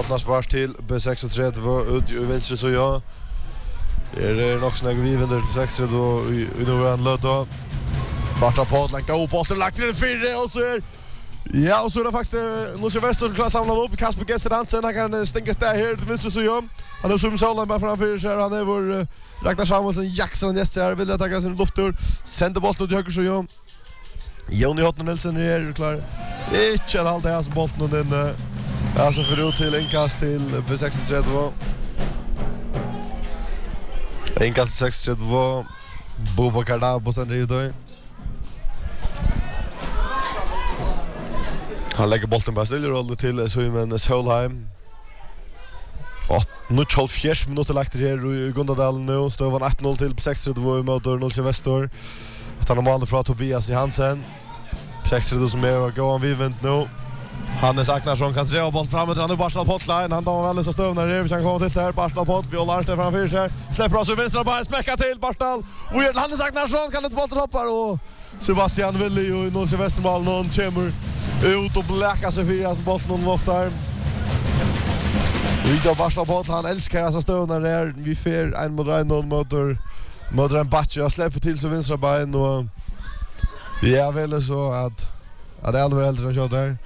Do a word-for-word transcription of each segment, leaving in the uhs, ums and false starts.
Hotna spars till B trettiosex ut i venstre så ja. Det är nog snägg vi vinner sextiosex då i nu en löt då. Barta på lagt upp bollen lagt till fyra och så är ja, och så är det faktiskt Nordsjö Väster som klarar samla upp Kasper Gester Hansen. Han kan stänga där här till vänster så ja. Han är som sållan bara framför sig. Han är vår Ragnar Samuelsson Jackson gäst här vill ta sin lufttur. Sänder bollen ut i höger så ja. Jonny Hotna Nilsson är klar. Inte allt det här som bollen och den alltså för ut till inkast till B trettiosex. Inkast B trettiosex Bubakar där på sen rider. Han lägger bollen på stillroll till Simon Solheim. Och nu tolv minuter lagt det här i Gundadalen nu. Står van åtta noll till B trettiosex mot Nordsjö Väster. Att han normalt från Tobias Hansen. B trettiosex som är gå on vivent nu. Hannes Agnarsson kan dra boll framåt han i Barstad Potline. Han tar väl så stövnar det. Vi kan komma till där Barstad Pot. Vi håller det framför sig. Släpper oss i vänstra bara smäcka till Barstad. Och gör Hannes Agnarsson kan inte bollen hoppar och Sebastian Willi och Nordsjö Västermal någon kommer ut och bläcka sig för att bollen någon loftar. Vi då Barstad Pot han älskar alltså stövnar där. Vi fer en mot en någon motor mot en batch och släpper till så vänstra ben och vi är väl så att att det är aldrig äldre kör där.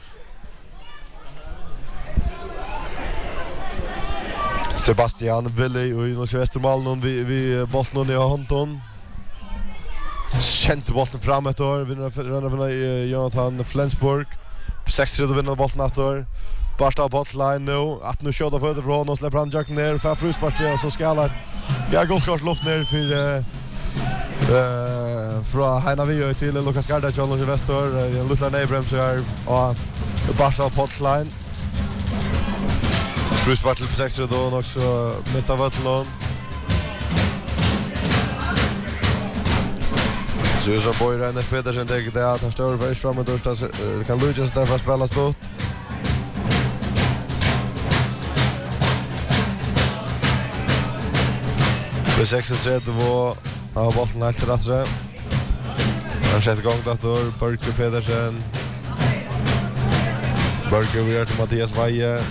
Sebastian Willi och Nordsjö Västermal någon vi vi bollen i handen. Kände bollen fram ett år vinner vinner Jonathan Flensburg. sextio vinner bollen ett år. Barstad Potline nu att nu kör för från och släpper han jack ner för fruspartiet och så ska alla jag går klart luft ner för eh från Heina Vio till Lucas Garda John Väster en Luther Abraham så är och Barstad Potline. Fruspartiet på sextio då också mitt av vattnet. Så så boy Reine Pedersen det där att han står för framåt och kan Lucas där för att spela stort. B trettiosex var av bollen helt rätt så. Han sätter igång dator Burke Pedersen. Burke vi är till Mattias Vaje.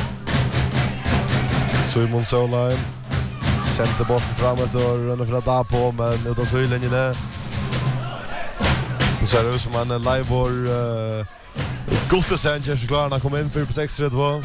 Simon Solheim. Sätter bollen framåt och rönner för att ta på men utan så i linjen. Så är det som en live or uh, Gutta Sanchez så klarar han kommer in för på sex två.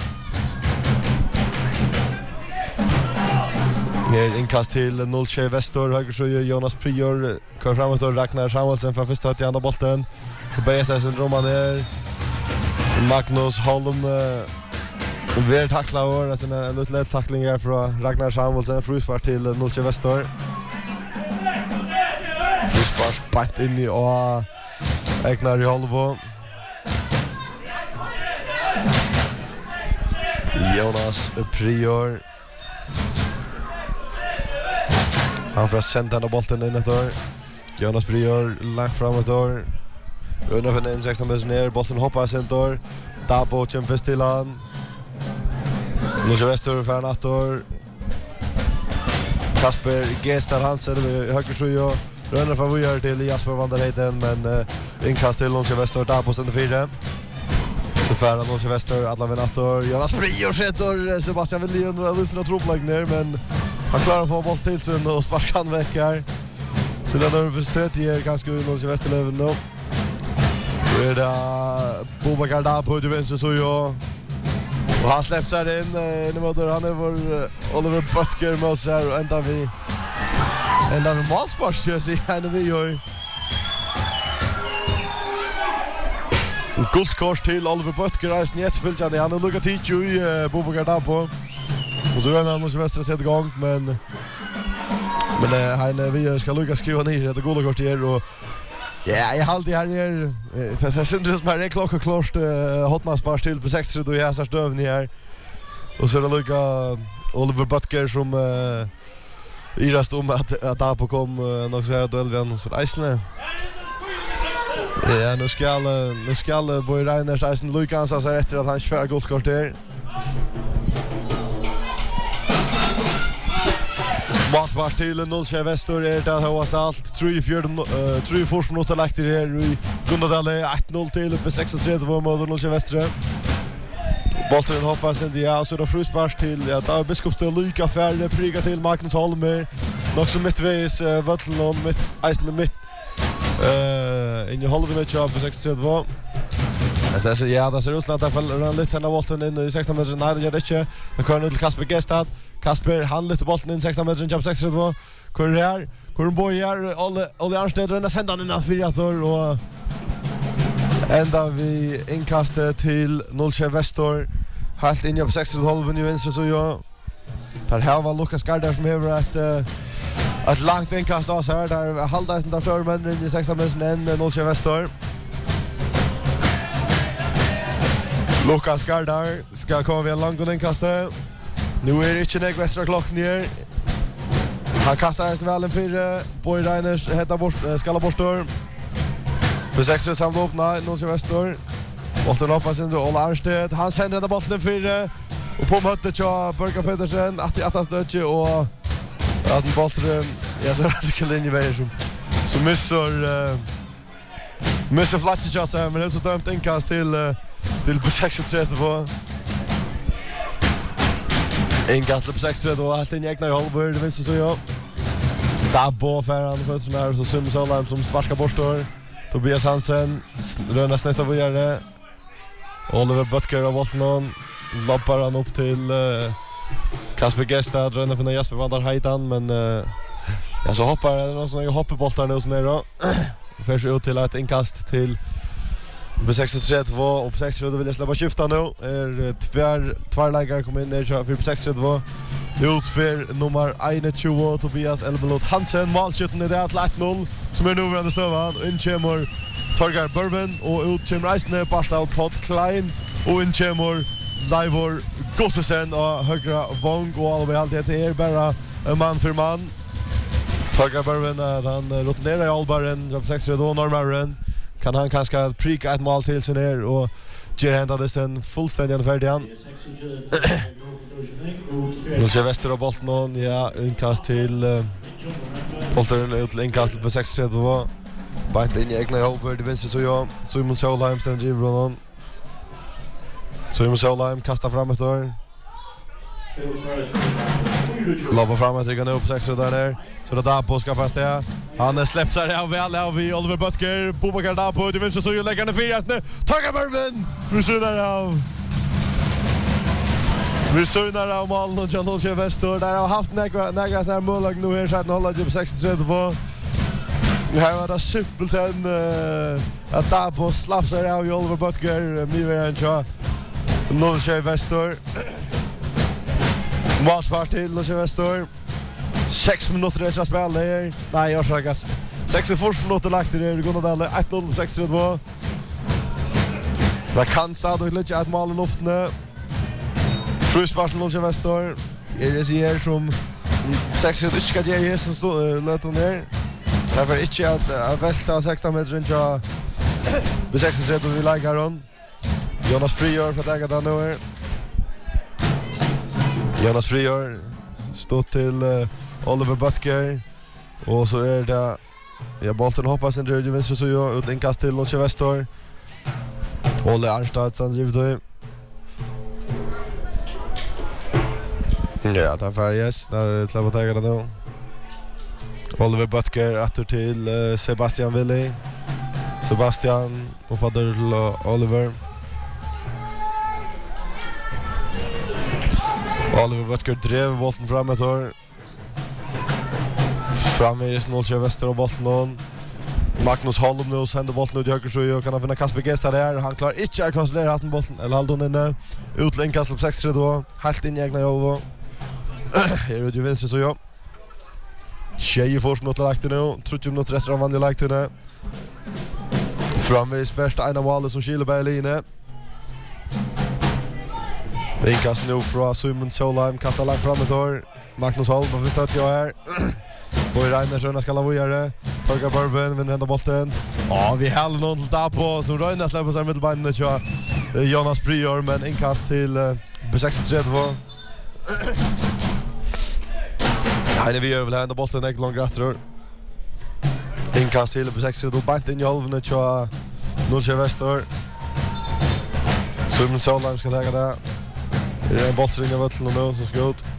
Här inkast till Nordsjö Väster höger så Jonas Prior kör framåt och Ragnar Samuelsson för första till andra bollen. B S S syndromen där. Magnus Holm uh, väl tacklar och alltså en liten tackling här från Ragnar Samuelsson fruspark till Nordsjö Väster. Fruspark bort in i och Egnar i Holvo. Jonas Prior. Han får sända den bollen in ett år. Jonas Prior långt fram ett år. Runda för den sexton meter ner. Bollen hoppar sen ett år. Dabo kämpar till han. Nordsjö Väster för en ett år. Kasper Gester Hansen i höger sjö. Rönner för vi gör till Jasper van der Heiden men uh, inkast till Nordsjö Väster där på center fyra. Det färra Nordsjö Väster alla venator Jonas Prior sätter Sebastian Willi under lusten att troplag ner men han klarar att få boll till sen och sparkar han väck här. Så det är nervositet ger ganska Nordsjö Väster level nu. Så är det Bubakar där på det vänster så ja. Och han släpps här in i motor han är vår Oliver Butker mot sig och ända vi ända vi målspars jag ser här när vi gör guldkort till Oliver Butker är snett fullt han har luckat hit ju i Bubakar där på och så ränner han mot västra sätt igång men men han vi ska lucka skriva ner det guldkort här och ja, jag håller här ner. Det är synd som är klockan klart Hotna spars till på sextio då jag så stövn här. Och så är det lucka Oliver Butker som uh, irast om att att Apo kom uh, nog så här duell vem för Eisne. Ja, nu ska nu ska Boy Reiners Eisen Lucas så efter att han kör guldkort där. Målsvart till Nordsjö Väster är det har allt tre fyra tre första minuter lagt det här i Gundadale ett noll till på sextiotre mot Nordsjö Väster. Bollen hoppas in ja, så då fruspark till ja, där Biskop till Luka Färre priga till Magnus Holmer. Nog så mittvägs uh, Vöttelon mitt Eisen mitt eh in i halva med jobb på sextiotvå. Jag säger ja, det ser ut som att han ran lite henne bollen in i sexton meter. Nej, det gör det inte. Det kommer till Kasper Gestad. Kasper han lite bollen in sexton meter jobb sextiotvå. Kurrer, Kurren Boyer, alla alla Arnstedt och sända den in fyra år och ända vi inkastet till Nolche Vestor. Helt in på sextiotvå nu vänster så jag. Där här var Lucas Gardar som har ett ett långt inkast av så här där halvdagen där står men i sexton meter en Nolche Vestor. Lucas Gardar ska komma vid en lång inkast. Nu är det inte näg västra klockan ner. Han kastar hästen väl en fyra. Boy Reiners heter bort, skalla borstår. På sextio samla upp när Nolche Vestor. Bollen hoppas in då Ola Arnstedt. Han sänder den bollen en fyra. Och på mötet så Börka Petersen att att han stödjer och att den bollen ja så att det kan linje vägen som så missar uh, missar Flatchas men det är så dömt inkast till uh, till på sextiotre. Inkast på sextiotre och allt in i egna hållbord det visst så ja. Där på för han för sån här så Sum Solheim som sparkar bort då. Tobias Hansen röna snett av göra. Oliver Butker av bollen lappar han upp till uh, Kasper Gestad röna för Jasper Vandar Heitan men uh, ja så hoppar det någon sån hoppbollar nu som är då. Förs ut till ett inkast till på sextiotre och på sextiotre vill jag släppa skifta nu. Är tvär två lägare kommer in där för på sextiotre. Ut för nummer tjugo Tobias Elmelot Hansen målskytten är det att ett noll som är nu över stövan. In kommer Torgar Bourbon och ut kommer Eisne Barstal Pot Klein och in kommer Leivor Gossesen och högra Vång och alla allt det är bara en man för man. Torgar Bourbon han rutinerar i allbaren på sextiotre då normaren. Kan han kanske pricka ett mål till sig ner och ger hända det sen fullständigt färdig han. Nolche Vestor och bollen ja inkast till uh, bollen ut till inkast på sextiotre. Bant in i egna hållbord det vänster så ja Simon Solheim sen driver honom. Simon Solheim kastar framåt då. Lova framåt det går upp sextiotre där. Så det där på ska fast det. Han släpps där av väl av vi Oliver Butker. Bobakar där på det vänster så ju lägger den fyra nu. Torgar Bourbon. Nu ser där av. Vi sönar av mål och Nolche Vestor där har haft några några såna mål nu här så att hålla det på sextiotre på. Nu har det simpelt en uh, att där på slapsar av Oliver Butker Miran Cha Nolche Vestor. Målspark till Nolche Vestor. sex minuter extra spel där. Nej, jag skäggas. sextiofyra minuter lagt det det går då ett noll på sextiotre. Det kan stadigt lite ett mål i luften. Fruspark till Nolche Vestor. Är det ser som sextiotre ska ge som står låter ner. Därför inte att uh, välta sexton meter runt ja. På sextiotre vi lägger hon. Jonas Frior för att ta nu. Jonas Frior står till uh, Oliver Butker och så är det ja bollen hoppas in det vänster så ju ut inkast till Nolche Vestor. Olle Arnstedt sen driver då. Ja, där för yes, där till att ta det nu. Oliver Butker åter till uh, Sebastian Willi. Sebastian och fader till uh, Oliver. Oliver Butker drev bollen framåt här. Framme i Nolche Vestor och bollen. Magnus Holm nu sänder bollen ut i höger så och kan han finna Kasper Gestad där. Han klarar inte att koncentrera hatten bollen eller hålla den inne. Utlinkast på sextiotre då. Helt in i egna jobb. Är det ju vänster så ja. Tjej får något lagt nu. tjugo minuter resten av vanliga lagt henne. Framme i spärsta ena målet som Kileberg linje. Inkast nu från Simon Solheim. Kastar lagt framåt här. Magnus Holm har förstått jag här. Boy Reiner Sjöna ska lava göra. Torgar Bourbon vinner ända bollen. Ja, vi häller någon där på som Reiner släpper sig mittelbenen till Jonas Prior men inkast till uh, på sextiotre. Här är vi över ända bollen är långt rätt. Inkast till på sextiotre då bant in i halvan till Nolche Vestor. Simon Solheim ska ta det. Det är en bollstring av Ötlen nu som ska ut.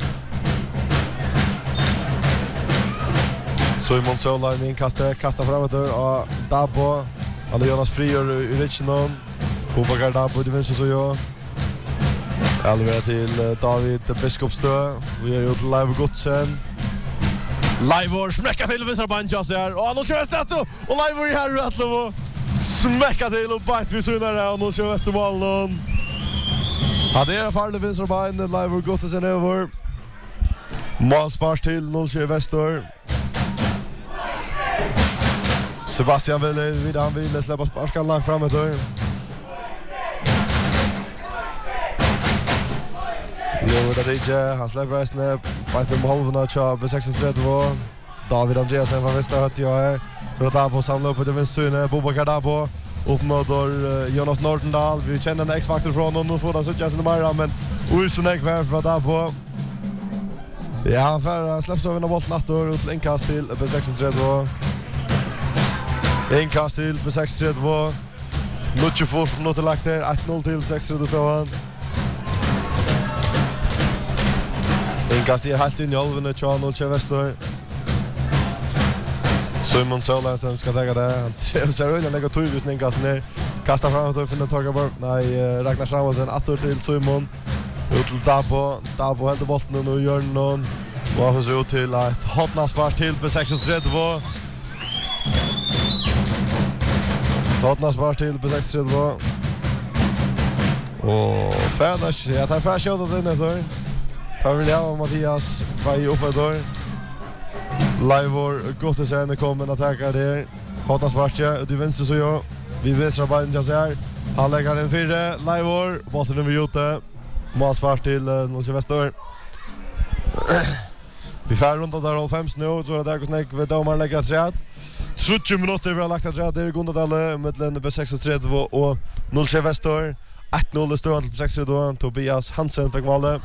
Simon Solheim inkastar, kastar framåt och Dabo. Han är Jonas Frior i Richmond. Bobakar Dabo i vänster så jag. Allvera till David Biskopstö. Vi har gjort live Godsen. Livor smäcka till vänstra banjas här. Och nu kör Västerto. Och Livor i här Ötlen. Smäcka till och bite vi synar här. Och nu kör Västermålen. Ja, det är farligt vänstra ban. Livor Godsen över. Målspars till noll tjugo Väster. Sebastian Willer vid han vill släppa sparkan långt framåt då. Jo, det är inte. Han släpper resten på ett halvn av Chab sextiotre. David Andreasen från Västra hött jag här. Så det där på samla upp till vänster Bobakar där på. Upp mot Jonas Nordendal. Vi känner en X-faktor från honom. Nu får han söka sin Mara men Usenek var för där på. Ja, han får släpps över bollen nattor ut till inkast till på sextiotre. Inkast till på sextiotre. Lucio Fors från något lagt där. ett noll till sextiotre står han. Inkast i halvt in i halven och Charles noll tjugo Väster. Simon Solheim ska ta det. Han ser ut att lägga tvåvis inkast ner. Kastar framåt och finner tag på. Nej, Ragnar Samuelsen åter till Simon. Ut till Dabo. Dabo håller bollen nu gör någon. Och han ser ut till ett hotnaspars till på sextiotre. Hotnaspars till på sextiotre. Och Färdas, jag tar färd skjutet in där. Tar vill jag och Mattias var uppe där. Livor Gottesen kommer att attacka där. Hotnaspars du vänster så jag. Vi vänstra banden jag ser. Han lägger den fyra. Livor bollen över ute. Målspars till noll tjugo Väster. Vi fär runt där fem nu så det går snack vid domar lägger träd. trettio minuter vi har lagt träd där i Gundadalle mellan på sextiotre och noll tjugo Väster. ett noll står till sextiotre. Tobias Hansen fick målet.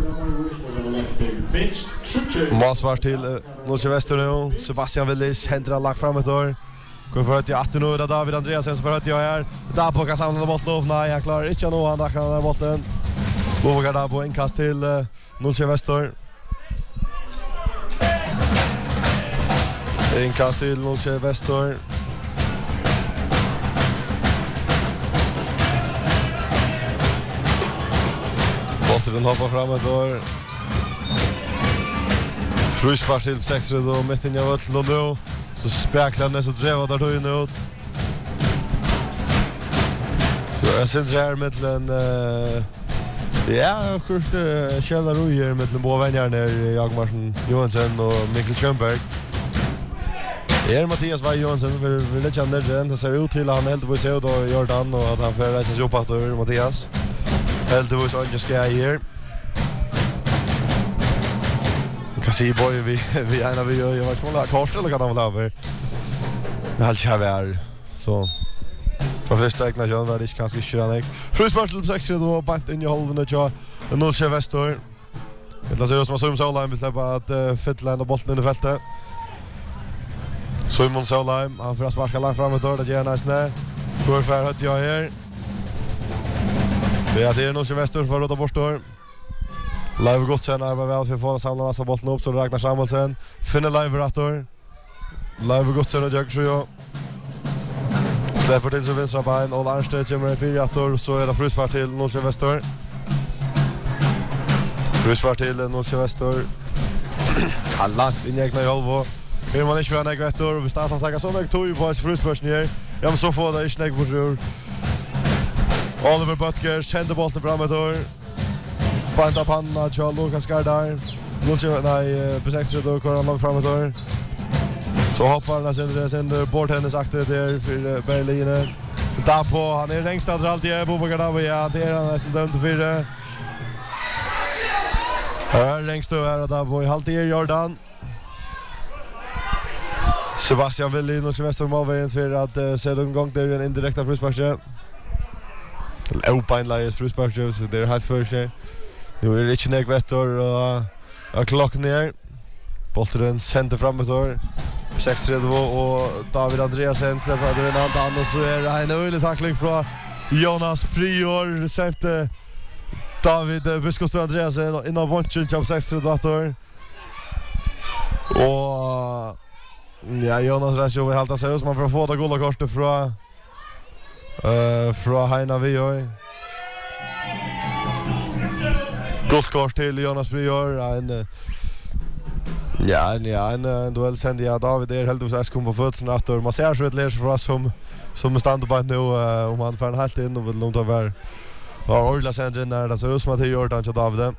Målspars till noll tjugo Väster nu. Sebastian Willis händer lagt framåt då. Går för att jag åtta nu där David Andreasen för att jag är där på kan samla bollen. Nej, jag klarar inte nå han där kan den bollen. Bobakar där på inkast till noll tjugo Väster. Inkast till noll tjugo Väster. Bollen hoppar framåt då. Frusspars till sextiotre då mitten jag vart då nu. Så speklar den så drev där då ut. Så jag syns här mellan uh, ja, kort uh, Kjell Rojer mellan båda vännerna Jag Martin Johansson och Mikkel Schönberg. Det är Mattias Vai Johansson för vi lägger ner den så ser ut till han helt på sig då Jordan och att han får resa sig upp att över Mattias. Helt det var så just ska här. Kan se boy vi vi ena vi gör jag vet inte vad eller kan han väl över. Det helt här så från första eknation var det kanske köra dig. Frusspars till sextiotre då bant in i halven och ja noll tjugo Väster. Det ser ut som att Simon Solheim vill släppa att fylla in bollen i fältet. Simon Solheim, han får sparka långt framåt då, det ger nästan. Går för att jag här. Det är det noll tjugo Väster för att ta bort då. Live Godsen är väl för att få samla massa bollen upp så Ragnar Samuelsen. Finner Live Rator. Live Godsen och jag så jag. Släpper till så vänstra ben och Arnstedt kommer i fyra Rator så är det frusspars till noll tjugo Väster. Frusspars till noll tjugo Väster. Alla in i egna halva. Hur man inte får en ekvator och vi startar att ta sådana tog på oss frusspars ner. Ja men så får det inte på tur. Oliver Butker kände bollen framåt då. Panta panna till Lucas Gardar. Lucas nej på sextiotre då kör han långt framåt då. Så hoppar han sen sen bort hennes akte där för Berlin. Där på han är längst att alltid Bobakar där ja det är han nästan dömd för det. Här längst då är där på halvt i Jordan. Sebastian Wille noll tjugo Väster målvärden för att uh, se en gång där en indirekta frusspars. Opa inlägg frusspars så det är helt för sig. Nu är det inte nek vettor och uh, klockan ner. Bollen sänder framåt då. sextiotre och David Andreasen släpper det en annan och så är det en ölig tackling från Jonas Prior sent David Biskostor Andreasen in av bunchen jobb sex dator. Och ja, Jonas Rasio vill hålla sig ut man för att få det goda kortet från eh från Heina Vioi. Guldkort till Jonas Prior en ja, en ja, en, en duell sände jag David är helt osäker kom på fötterna att man ser så ett läs för oss som som står på nu uh, om han får en helt in och vill låta vara var ordla centren där så det som att gjort han till David.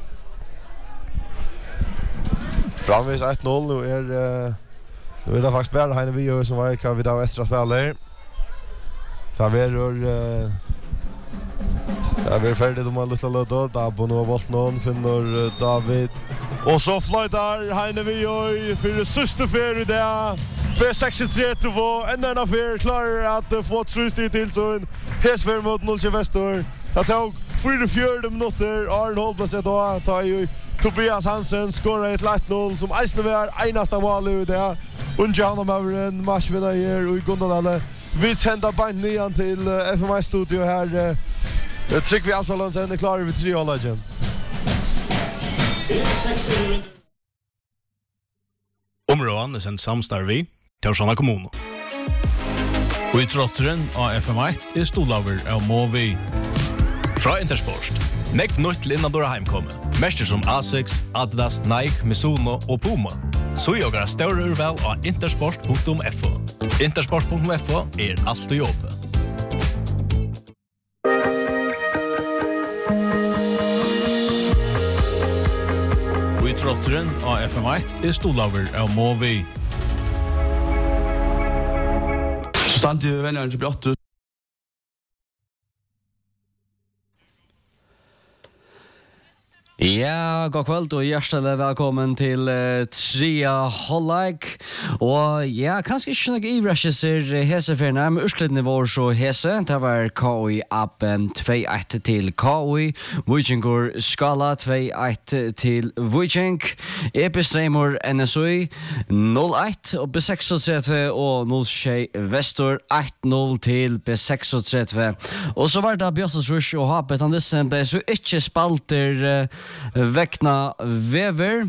Framvis ett noll nu är uh, nu är det faktiskt bättre här vi gör som var kan vi då extra spelare. Så vi rör uh, ja, vi är färdiga de har lite låt då på nu boll någon finner David. Och så flyttar Heine Vioi för det sista för det. B sextiotre två en annan för klarar att få trust till så en häsvär mot noll Väster. Jag tog fyrtiofyra minuter Arne Holmberg så då tar ju Tobias Hansen skorar ett lätt noll som Eisner var enaste mål ut där. Och Jan Mavren matchvinnare och i Gondalalle. Vi sänder band nian till F M I-studio här. Jag tycker vi alltså sen är klar vid tre hållet igen. Områden är sen samstarvi Torsjana kommun. Och i trotteren av F M I är stolaver av Movi. Fra Intersport. Nekv nytt till innan dåra heimkomme. Mester som Asics, Adidas, Nike, Mizuno och Puma. Så jag har större urval av intersport punkt f o. Intersport punkt f o är allt och jobb. Och i trotteren av F M I är stolaver av Movi. Så stand ju vänner till blott. Ja, god kväll och hjärtligt välkommen till uh, trea Hollag. Och ja, kanske inte några ivrascher heseferna, men urslutningen var så hese. Det var K I upp um, två ett till K I. Vikingur skala två ett till Viking. Epistreimur N S I noll ett och B sextiotre och noll sex Väster ett noll till B sextiotre. Och så var det Björnsrush och Hapet han dessen blev så inte spalter uh, Vekna Vever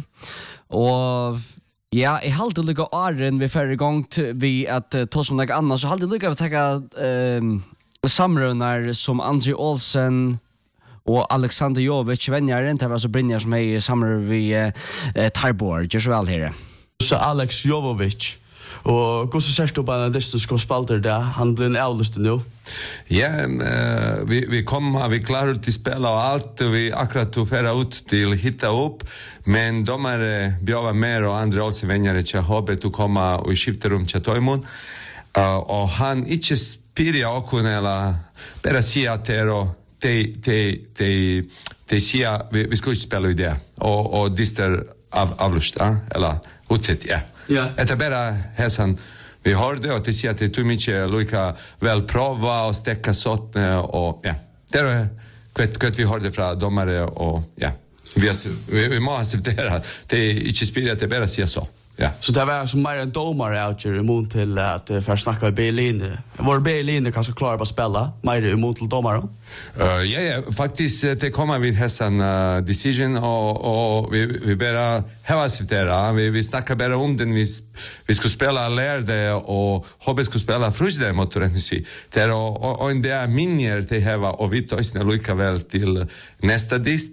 och ja, jag hade lika åren vi förra gång vi att uh, ta som något annat så hade lika att ta uh, samrunnar som André Olsen och Alexander Jovic vänjaren det var så Brynjar som är i samrunnar vi uh, Tarbor just väl här. Så Alex Jovovic och hur så ser du på den distan ska spalter där han blir en äldste nu. Ja, uh, vi vi kommer vi klarar att spela och allt och vi akkurat tog färra ut till hitta upp men de är bjöva mer och andra också vänjare till hobbet att komma och skifta rum till Toimon uh, och han inte spiria okun eller bara säga att det är te te te te säga vi vi ska spela idé och och dister av avlusta eller utsett ja. Ja. Det är bara häsan vi har det och det ser att det är mycket lika väl prova och stäcka såtne och ja. Det är kvett kvett vi har det från domare och ja. Vi vi, vi måste acceptera det är inte spelet det bara säga så. Ja. Så det var som mer en domare out i mot till att för snacka i Berlin. Var Berlin kanske klar på att spela mer emot till domare? Uh, ja ja, faktiskt det kommer vid hässan uh, decision och och vi vi bara här acceptera. Vi vi snackar bara om den vi vi ska spela lärde och hoppas ska spela frusde mot Rennesvi. Det är och och en där minner det här och vi tar snä lika väl till nästa dist.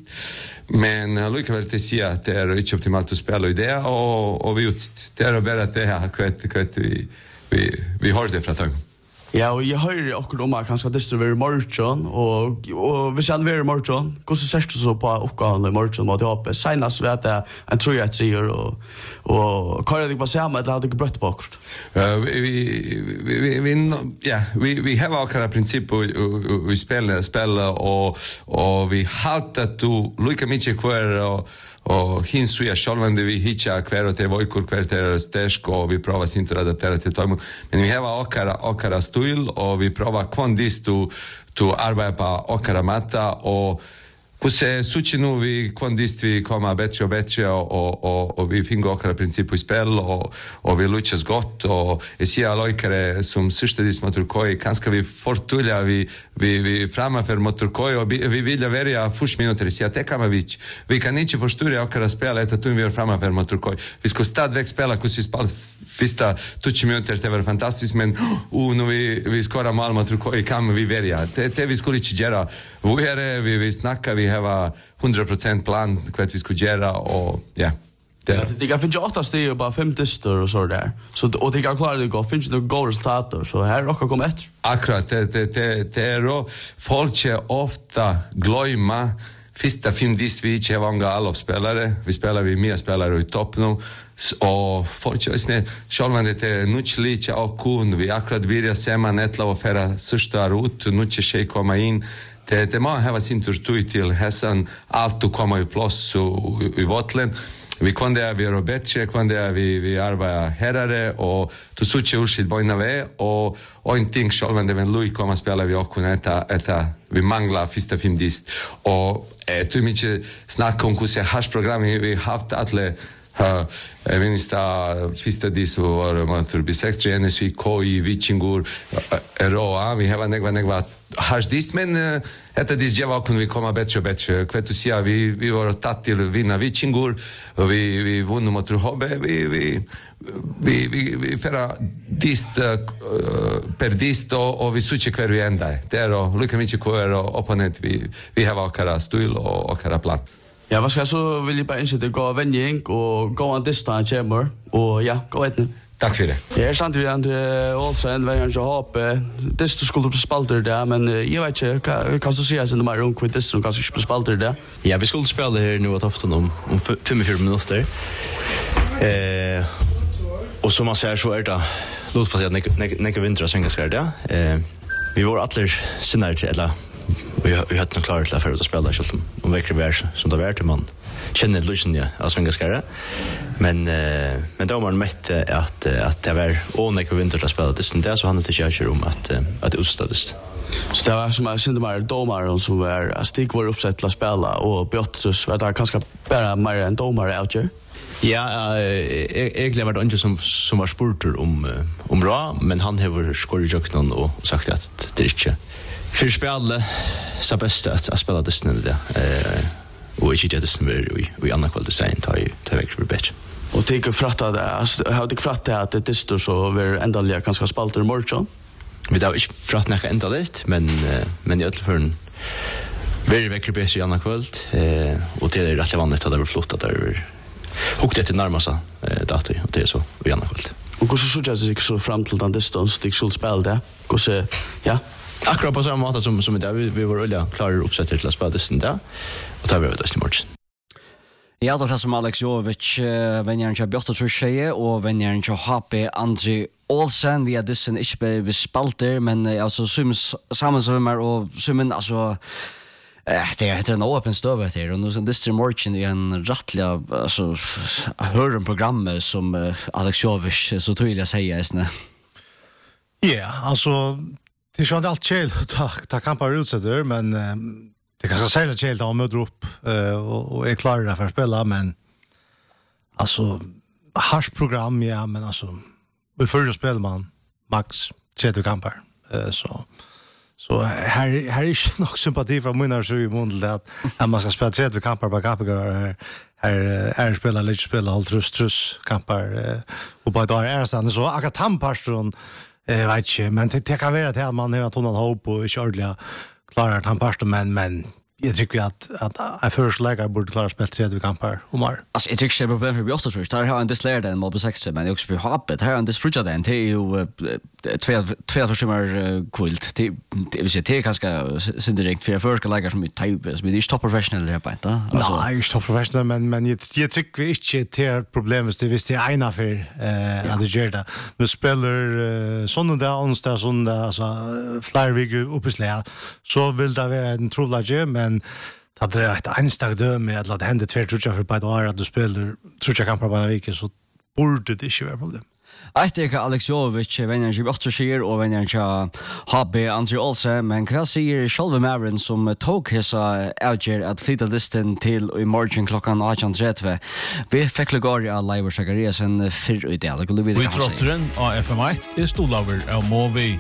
Men lika väl det ser att det är inte optimalt att spela i det och och vi ut det är bara det här kvett kvett vi vi vi har det från tag. Ja, och jag hör också om att kanske det står very morgon och och vi känner very morgon. Hur så ser du så på uppgåvan i morgon mot H P? Senast vet jag en tror jag säger och och kör det på samma att hade brött bort. Eh vi vi vi ja, vi vi har också princip och vi spelar spelar och och vi har att du lika mycket kvar och och hinns ju självande vi hitcha kvar och det var ju kvar det stäsk och vi provar sin att adaptera till det men vi har också också stil och vi provar kvandist to to arbeta på och matta och Hos eh, suchi nu vi kvandist vi kommer bättre och bättre och, och, och vi finner också princip i spel och, och vi lyckas gott och jag ser alla ökare som sista dis mot Turkoj kanske vi fortulja vi, vi, vi framför mot Turkoj och vi, vi vill välja först minuter så att det kan vi vi kan inte förstöra ökare spel att vi är framför mot Turkoj vi ska stadväck spela hur vi spelar första tjugo minuter det var fantastiskt men oh, nu vi, vi skorar mål mot Turkoj kan vi välja det, det vi skulle inte göra vi, är, vi, vi snackar vi har hundra procent plan vad vi skulle göra och ja det ja, det kan finna åtta steg och bara fem distor och så där. Så och det kan klara det gå finns det goda resultat så här råkar komma efter. Akkurat det det det det är då folk är ofta glömma första fem dist vi är många alla spelare vi spelar vi mer spelare i topp nu och folk är snä själva det är nuchlicha och kun vi akkurat börja sema netla och färra sista rut nuche shej komma in det det man har sin tur till Hassan allt att komma i plats och i Votlen vi kunde vi är bättre kunde vi vi arbeta herrare och då så tjur sitt boina ve och och en ting själva det men Louis kommer spela vi också neta eta vi manglar första fem dist och eh du mycket snack om hur så hash program vi haft alle ha evinsta fista dis var matur bisex N S V koi vichingur eroa vi har negva negva hash dis men это dis java kun vi komma bättre och bättre kvetu sia vi vi var tatt till vinna vichingur och vi vi vunnit mot Hobbe vi vi vi vi vi förra dist uh, per dist och vi suche kvar vi ända det är då lika mycket kvar och opponent vi vi har akara stil och akara plan. Ja, vad ska jag så vill jag bara insätta gå vänjning och gå en distans chamber och ja, gå ett nu. Tack för det. Jag är sant vi André Olsen vem jag har på distan skulle på spalter där men jag vet inte kan du säga sen de här runt kvitt distan kanske på spalter där. Ja, vi skulle spela här nu åt afton om om fyrtiofyra minuter. Eh och som man säger så är det låt för att näka näka vinter sänga ska det. Eh vi var alla sinnar till eller vi vi hade nog klart för att spela så om veckor vär som det var till man känner lusten ja alltså en gaskare men eh, men då man mätte att att det var onek vinter att spela det sen där så han inte kör om att att det utstades så det var som jag synte mer domare som var att stig var uppsatt till att spela och Bjottrus var det kanske bara mer en domare out here. Ja, egentligen var det inte som som var spurter om om bra men han har skorit jucknon och sagt att det är inte för spel så bäst att spela det sen det eh och inte det sen vi vi andra kväll det sen tar ju tar väck för bättre och tycker fratta det har det fratta att det står så ver ändaliga ganska spalter i morgon vi då inte fratta näka ända det men men i alla fall very väck bättre i andra kväll eh och det är rätt vanligt att det var flott att det är hukt det närmast eh dator och det är så i andra kväll och hur så så jag sig så fram till den distans det skulle spela det hur så ja akkurat på samma måte som som det vi vi var alla klara uppsätter till att spela det där och tar vi över det i morgon. Ja, det är som Alex Jovic, vänjaren till Bjottrus tjeje och vänjaren till H P André Olsen. Vi har dyssen inte be spalter, men alltså sums sammensvömmar och summen alltså eh det är en öppen stöv här och nu sen dyster morgon i en rattliga alltså hör en program som Alex Jovic så tydligt säger isne. Ja, alltså det är ju inte allt käll att ta kampar utsätter, men um, det kan säga käll att möta upp uh, och, och är klara för att spela, men alltså harsh program, ja, men alltså vi förr spelar man max trettio kampar uh, så så här här är ju nog sympati från mina så i mån att att man ska spela trettio kampar på kapigar här här är spela lite spela allt trus trus kampar uh, och på då är det så att tampastron Eh vet inte, men det, det kan vara att man har tonat hopp och körliga klarar att han pastor men men jag tycker att att jag föreslår borde klara spel tredje kampar och mer. Alltså jag tycker det är problem för Bjottrus. Där har en dislärd en mål sex men också för hoppet. Här har en disfrutja den till ju två två försumar kult. Det vill säga det kanske sin direkt för förska lägga som ett typ som är inte top professional där på inte. Alltså nej, inte top professional men men jag jag tycker vi inte det problemet det visst det är ena för eh att det gör det. Vi spelar sån där onsdag sån där alltså flyer week uppslä så vill det vara en trolage men det är ett enstakt döme att det händer två trutcha för på ett år att du spelar trutcha kampar på en vecka så borde det inte vara problem. Eiter Alex Jovic, venneren til åtte sier, og venneren til H B André Olse, men hva sier Kjolve Mavren som tog hessa avgjør at flytta listen til i morgen klokken atten tretti? Vi fikk lagari av Leivor Zachariasen fyrr i dag. Vi trotteren av F M ett er stolaver av Movi.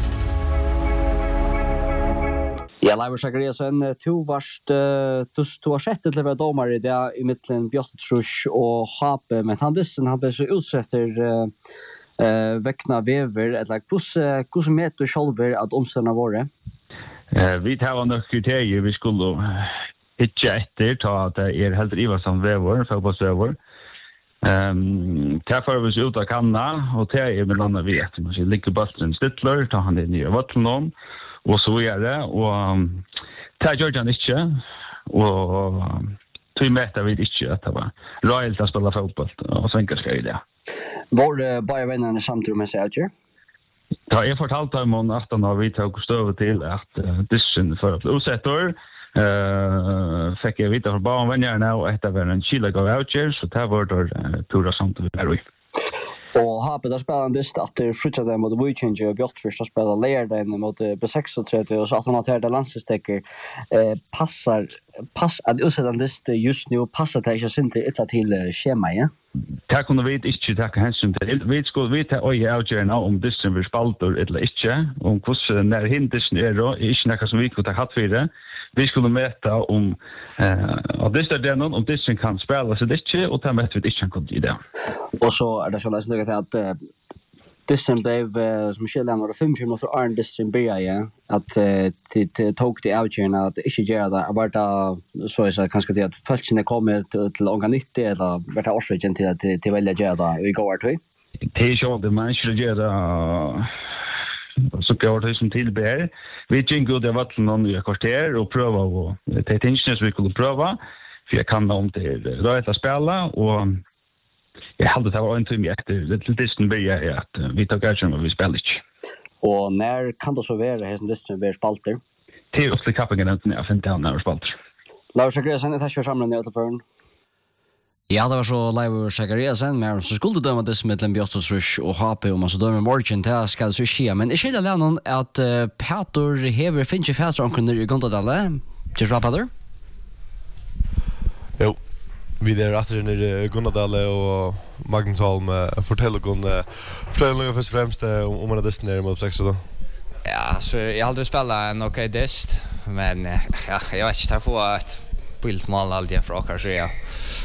Ja, Leivor Zachariasen, to varst, du, du har sett til å være domar i det i midtelen Bjottetrush og Hape, men han dissen, han ble så utsetter uh, uh, vekkna vever, eller hvordan met du sjálfur at omstående våre? Uh, vi tar nok kriterier vi skulle ikke etter, ta at det er helt rivasamt vever, fotballsvever. Um, Derfor vi ut av kanna, og det er med landa vi etter, man sier, ligger ballen stittler, ta han inn i vattelen og så er det, og det gjør han ikke, og tog med vi ikke at det var røyelt å spille fotball, og svenkerska i det. Var det bare vennerne samtidig med seg, ikke? Ja, jeg fortalte dem om at han har vi tok støve til at uh, dissen for at usetter, uh, fikk jeg vite fra barnvennerne, og etter var en kilag av avgjør, så det var det uh, pura samtidig der vi. Og Hape, da spiller han dist at det flyttet deg mot Weekend og Bjotfyrst, da spiller Leirden mot B tretti, og så at han har tatt landslagstekker. Eh, passar, pass, at utsettet dist just nu, passer det ikke sinte etter til skjema, ja? Det kunne vi ikke takke hensyn til. Vi skulle vite øye avgjørende om dissen vil spalter eller ikke, om hvordan når hindissen er, og ikke noe som vi kunne ta hatt for det. Vi skulle møte om eh, av disse delen, om dissen kan spille seg ikke, og det møter vi ikke han kunne gi det. Og så er det så løsning til at uh, dissen ble, uh, som skiljer når det fem minutter og Arne dissen blir, ja, at uh, tog de avgjørende at det ikke gjør det. Var det så jeg sa, kanskje det at følelsene kommer til, til unga nyttig, eller var det årsøkken til at de velger gjør det i går tog? Det er ikke alltid man ikke gjør det, så gjør det som tilber. Vi gikk ut av vattelen i kvarter og prøve å ta tingene som vi kunne prøve, for jeg kan om det er røyt å spille, og jeg hadde det var en time etter til dissen blir at vi tar gærkjøn og vi spiller ikke. Og når kan det så være her som dissen blir spalter? Til oss til kappingen enten jeg finner til når vi spalter. Leivor Zachariasen, jeg tar ikke sammen i Øteføren. Ja, det var så Leivor Zachariasen, men så skulle du døme dissen med Bjottetrush og Hape, og man så døme morgen til skal det så skje. Men jeg skiljer lennon at uh, Peter hever finnes ikke fæstre omkring i Gondadale. Kjørs bra, Peter? Jo. Vi er etter i Gunnadale og Magnus Holm forteller oss forteller noe først og fremst om om man er distan nere mot seks da. Ja, så jeg har aldri spillet en ok dist, men ja, jeg vet ikke, jeg får et bildmål alltid fra åker, så ja.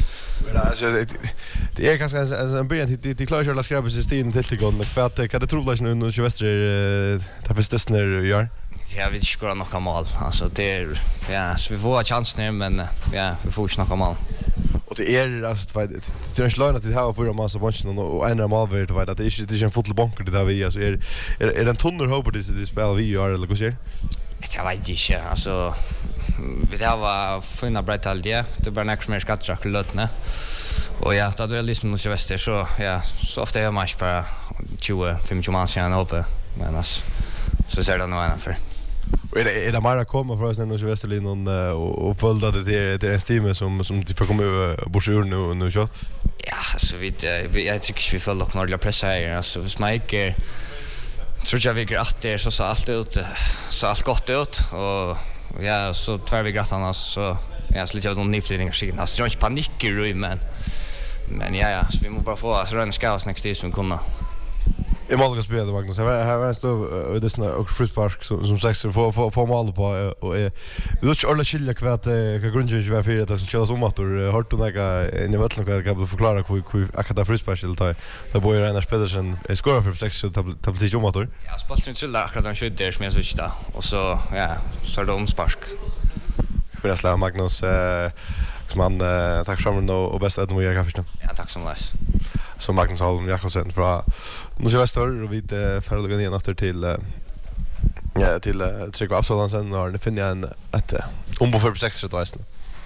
Det er kanskje en begynnelse, de klarer ikke å skrive seg stien til til gående. Hva er det trolig nå når Sylvester tar først distan nere gjør? Jag vill inte skåra några mål. Alltså det är ja, så vi får chansen nu men ja, vi får inte några mål. Och det är alltså det är en slöna till här för massa bunchen och en av mål det var det är inte det är en fotbollsbanker det där vi alltså är är är den tonner hoppar det det spelar vi gör eller vad säger? Jag vet inte alltså vi har fina brättal det det bara nästa mer skattrak lötne. Och ja, det är liksom något väster så ja, så ofta är match bara tjugo tjugofem man sen uppe men alltså så ser det nog ena för. Är det är det bara komma för oss när nu Västerlin och och följa det till till en team som som de får komma bort ur nu nu så. Ja, så vi vi jag tycker vi får lock några pressa här alltså Smike tror jag vi grått det så så allt ut så allt gott ut och ja så tvär vi grått annars så ja så lite av någon nyflyttning skit alltså det är inte panik i rum men men ja ja så vi måste bara få så rön ska oss nästa tid som kunna. I mål spela det Magnus. Här var en stor och det är och frispark som som sex för för för mål på och vi vill inte alla skilja kvärt vad grunden är för det som körs om att du har du några i vattnet kan jag förklara hur hur akada frispark till ta. Det borde Einar Pedersen skora för sex tablet om att. Ja, spelar inte så akkurat han skjuter där som jag så inte och så ja, så är det omspark. För att slå Magnus eh man tack så mycket och bäst att vi kanske. Ja, tack så mycket. Så Magnus Holm Jakobsen från Nordväster och vi färdiga igen efter till ja till Trygve Absolansen och det finner jag en ett ombord för sex då nästan.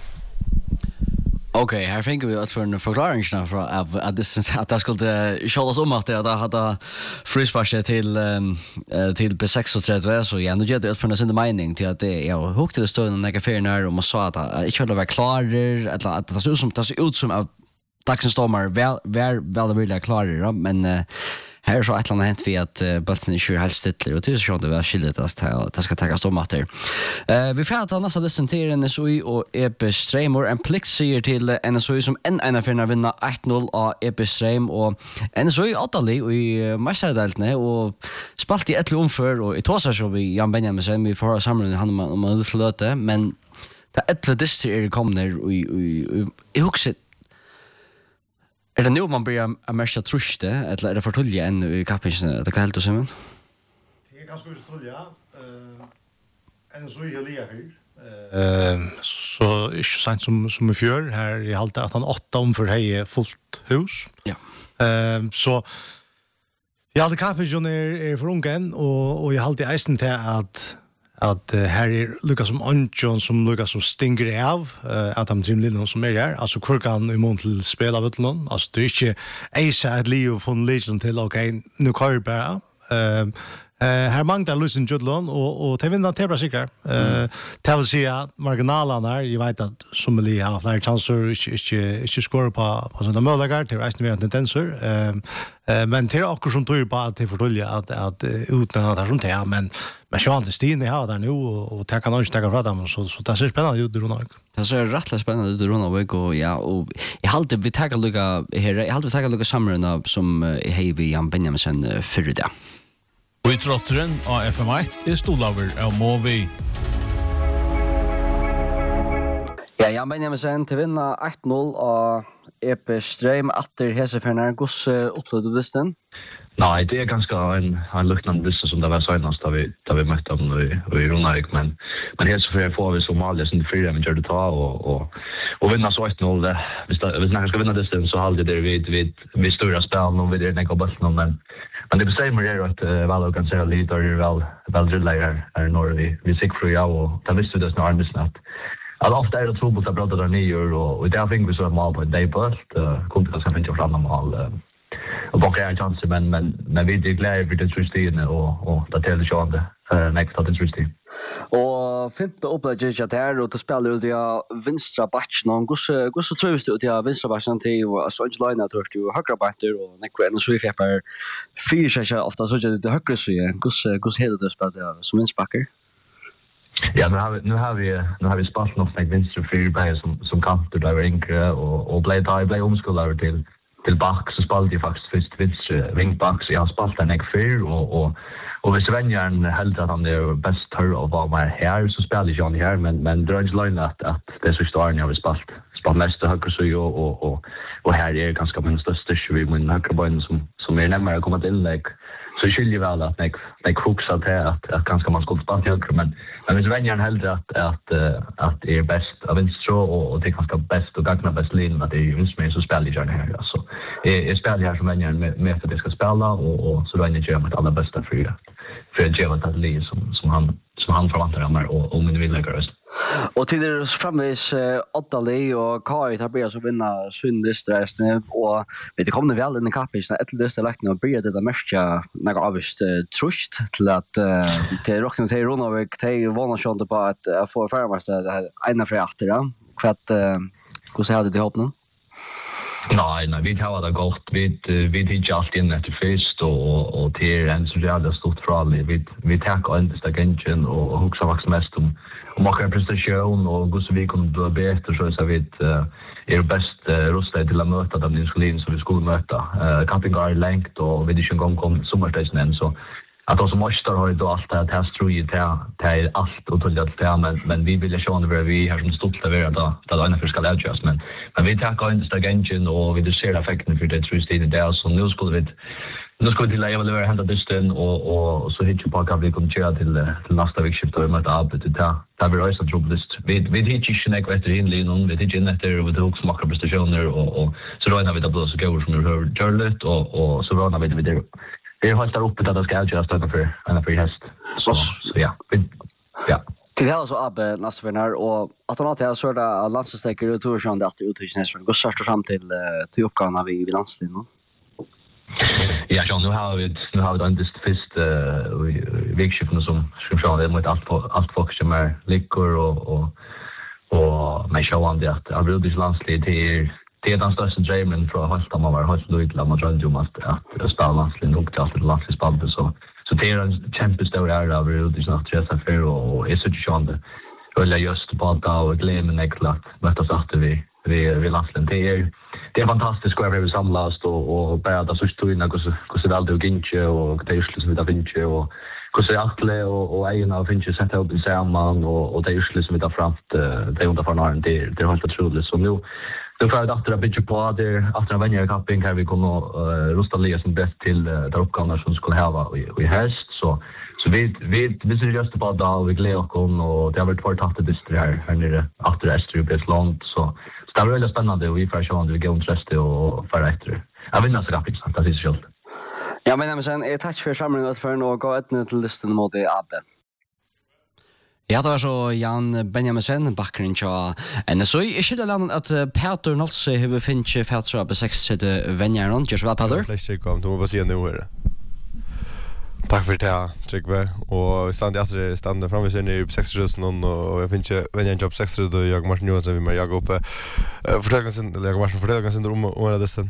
Okej, här tänker vi att för en förklaring snart från att det att det skulle köras om att det hade frispark till till B trettiosex så ja nu gör det för en sin mening till att det är högt till stund när jag när och man sa att jag skulle vara klar eller att det ser ut som det ser ut som att dagsens domar väl väl väl vill jag klara men Här är så ett annat hänt vi att uh, bulten är helt stittler och det är så det var skilligt att det ska tas om att uh, vi får att nästa listan till N S O I och E P Strömor en plikt säger till N S O I som en ena för vinna ett noll av E P Ström och N S O I åttali och i mästardeltene och spalt i ett omför och i tåsar så vi Jan Benjamin vi får ha samman han om man vill löte men det ett distir är kommer och i huset. Är det nu man börjar att märka truste eller är det förtulja ännu i kappingen? Det kan helt och Simon. Det är ganska förtulja. Eh en så i Lia här. Eh så är sant som som i fjör här i halta att han åtta om för hej fullt hus. Ja. Eh så jag hade kappingen är är för ungen och och jag hade isen till att att uh, här är Lucas som Anjon som Lucas som stinger av uh, att de Dreamlin som är där alltså kurkan i mån till spela vet någon alltså det är inte Asia att Leo från Legend till okej nu kör bara eh här manglar Lucien Judlon och och till vinna till säkert eh det vill säga marginalerna där jag vet att som Leo har flera chanser inte inte skora på på sådana möjligheter till resten av tendenser eh men till också som tror på att det förtälja att att utan att sånt här men men så han Stin det har där nu och ta kan inte ta fram dem så så det ser spännande ut Ronald. Det ser rätt spännande ut Ronald och ja och jag hade vi tar lucka här jag hade vi tar lucka samruna som är heavy Jan Benjamin sen för det. Og i trotteren av F M ett er stolaver av Movi. Ja, Jan Benjamin til vinna ett noll av E P Strøm atter Heseferner. Hvordan opplevde du listen? Nej, det är ganska en en luktande lista som det var senast där vi där vi mötte dem i i Ronavik men men helt så för får vi Somalia som det fyra vi gjorde ta och och och vinna så ett noll det vi vi snackar ska vinna det så halde det vi vi vi stora spel och vi det näka bollen men men det bestämmer det att väl kan säga lite eller väl väl drillare är når vi vi sick för jag och det visste det snart med snart alla ofta är det två mot bröder där nio och och där fick vi så mål på day bult kunde det sen inte fram mål och baka en chans men men men vi är glada för det trustin och och det täller ju ändå för nästa det trustin. Och femte upplägget jag där och då spelar du det vänstra backen någon gus gus så tror du det vänstra backen till och så inte line tror du högra backen och näkva så vi får fyra sig ofta så det högra så gus gus hela det spelar som vänsterbacker. Ja, nu har vi nu har vi nu har vi spalt något med vänstra fyra som som kanter där enkla och och play där play omskolare till till back så spalade jag faktiskt först vänster wingback så jag spalade en fyr och och och hvis Svenjaren held att han är bäst hör av vad man här så spelar jag Johnny här men men det är inte lögn att att det är så stort när vi spalt spalt mest höger så ju och och och här är ganska men störst vi med högerbacken som som är närmare att komma till inlägg så skiljer väl att jag jag koksar till att att ganska man ska spalt höger men men hvis Svenjaren held att att att det är bäst av vänster och och det är ganska bäst och gagna bäst linjen att det är just med så spelar jag här alltså jag spelar här som Svenjaren med med för att det ska spela och och så då är det ju med alla bästa fyra för att ge att det som som han som han förväntar sig och om det vill lägga röst. Och till det framvis Ottali och Kai tar börja så vinna syndestressen och vet det kommer väl in i kapisen ett lista lagt och börja det märka några avst trust till att till rocken till Ronavik till vana chans på att få förmast det här ena för åter då för att hur ser det ihop nu? Nej, nej, vi har det gott. Vi vi hittar allt in efter först och och till en så jävla stort fråga. Vi vi tar in det stegen och huxar vax mest om om man kan prestation och hur så vi kommer då bättre så så vi är bäst rustade till att möta den insulin som vi skulle möta. Camping är längt och vi det en gång kom sommarstationen så att de som måste har ju då allt det här tror ju till till allt och till det men men vi vill ju se när vi har som stolt där det där det ena för ska läggas men men vi tar in det stegen och vi det ser effekten för det trustiden där så nu skulle vi nu ska vi lägga väl hända dysten och och så hittar på kan vi kommer köra till till nästa veckskift och möta upp till där där vi röstar trubbelist vi vi hittar ju snäck vet in linon vi hittar in efter med hooks makar prestationer och och så då när vi då så går som du hör Charlotte och och så då när vi det vi har hållit uppe att det ska göras stöd för en för häst så så ja ja till hela så ab nästa vänner och att han har så där landslagsstäcker och tror jag att utvecklas för går starta fram till till uppgångarna vi vi landslinjen. Ja, så nu har vi nu har vi då inte först eh vikskiftene som som så det mot allt allt folk som är likor och och och med show on det att Abrudis landslag till det är den största drömmen från Halta man var helt nöjd när man drömde om att att spela landslaget och att det landslagsspel så så det är en jättestor ära över det är snart tre för och är så tjänande. Eller just på att och glömma neklat mötas att vi vi vi landslaget det är det är fantastiskt att vi samlas och och bara det så står inne hur hur väl det går och det är ju som vi där vinner och hur så Atle och och Eina och finns ju sätta upp i samman och och det är ju som vi tar fram det under för när det det är helt otroligt så nu då får jag att det blir på där efter en vänjer camping här vi kommer uh, rusta Lia som bäst till uh, där uppgångar som skulle ha i i höst så så vi vi vi ser just på då vi glädjer oss och det har varit två tatt det här här nere efter Österby's land så så det är väldigt spännande och vi får se om det går intresse och för efter. Jag vill nästan kapitlet så det är så. Ja, men sen är tack för samlingen för något gå ett till listan mot det Abbe. Ja, det var så Jan Benjaminsen, bakgrunn til N S O. Jeg skylder landet at Peter Nolse har finnet fætra på seks vennjæren. Gjør så vel, Peter? Flest ikke om, du må bare si nå her. Takk for det, Trygve. Og vi stand i etter stande fremme siden i seks tusen, og jeg finner vennjæren jobb seks tusen, og Jakob Martin Johansson vil med Jakob oppe. Fortell ganske, eller Jakob Martin, fortell ganske om å være desten.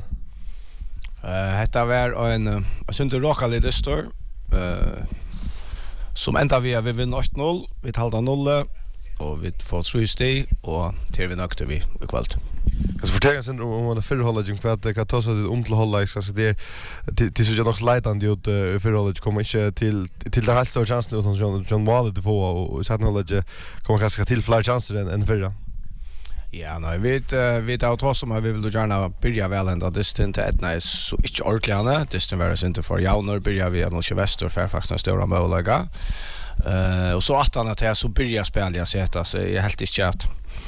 Uh, Hetta var en uh, sundur lokal i dystor uh, som enda vi er vi vinner åtte noll, vi talda nolle og vi får tre steg og til vi nøkter vi i kveld. Kan du fortelle oss om det fyrrholdet, for at det kan ta seg om til holdet, det er til så nok leitende ut i fyrrholdet, kommer ikke til til det helt større chansen utan John Wall til få, og i satten holdet kommer kanskje til flere chanser enn fyrra. Ja, nei, vi uh, vi tar oss som vi vill gärna börja väl ända distan till ett nice så inte ordentligt distan var inte för jauner börjar vi att Norge Väster Fairfax den stora möjliga. Eh och så att han att jag så börja spela jag sätta så jag helt inte att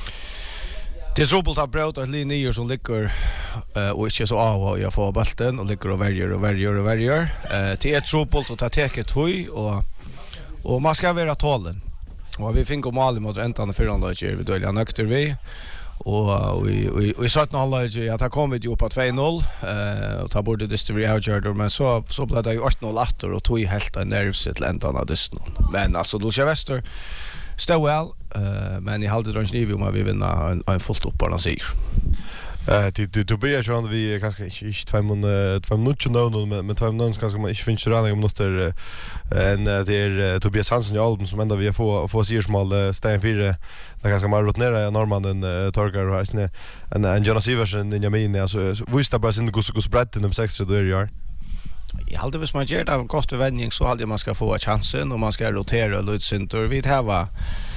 det är trubbelt att bröta ett linjer som ligger eh och inte så av och jag får bollen och ligger och väljer och väljer och väljer. Eh det är trubbelt att ta täcket höj och och man ska vara tålen. Och vi fick mål mot äntan för andra vi dölja nökter vi. Och vi vi vi satt nå alla ju att ha kommit ju på två noll eh och ta bort det distribuera outgärder men så så blev det ju åtta noll åtta och tog helt en nervsitt ländarna dysten. Men alltså Norge Väster stod väl eh men i halvdelen av nivå om vi vinner en, en fullt uppbarna sig. Eh du du du börjar ju vi kanske inte två månader två minuter nu men men två månader kanske man inte finns rörning om något där en det är Tobias Hansen i album som ända vi får få se smal Stein fyra där kanske man rotnera norrmannen Torgar och här en en Jonas Iversen i Jamin alltså visst det bara sin gus gus brett nummer sex då är det Jag hade visst man gör det av gott vändning så hade man ska få chansen och man ska rotera lite center vi det här var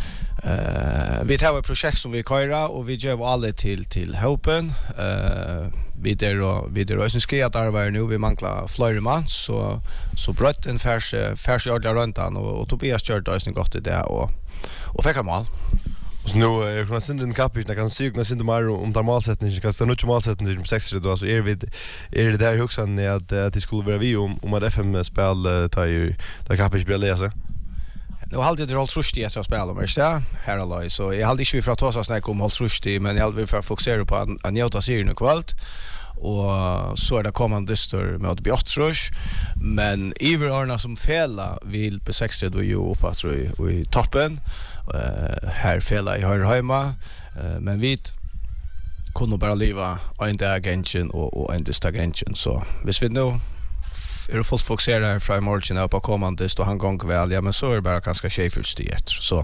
Eh vi har ett projekt som vi köra och vi gör alla till till Hopen. Eh vi där och vi där och ska att arbeta nu vi manglar fler man så så brött en färs färs ordla runt han och, och Tobias körde oss en gott det och och fick mål. Så nu är det nästan en kapis när kan se nästan mer om där målsättningen kan stå nu målsättningen om sex då alltså är vi är det där huxan att att det skulle vara vi om om att F M spel tar ju där kapis blir läsa. Nu hade det hållt rusti att spela men så här alltså så jag hade inte vi för att ta oss snack om hållt rusti men jag hade vi för att fokusera på att njuta sig nu kvällt och så är det kommande dyster med att Björtrush men Iverarna som fälla vill på sextio då ju upp att tror i toppen eh här fälla i hör hemma men vi kunde bara leva en dag engine och och en dag engine så visst vi nu är det fullt fokuserad från morgonen upp på kommande stå han gång väl ja men så är det bara ganska chefulst det så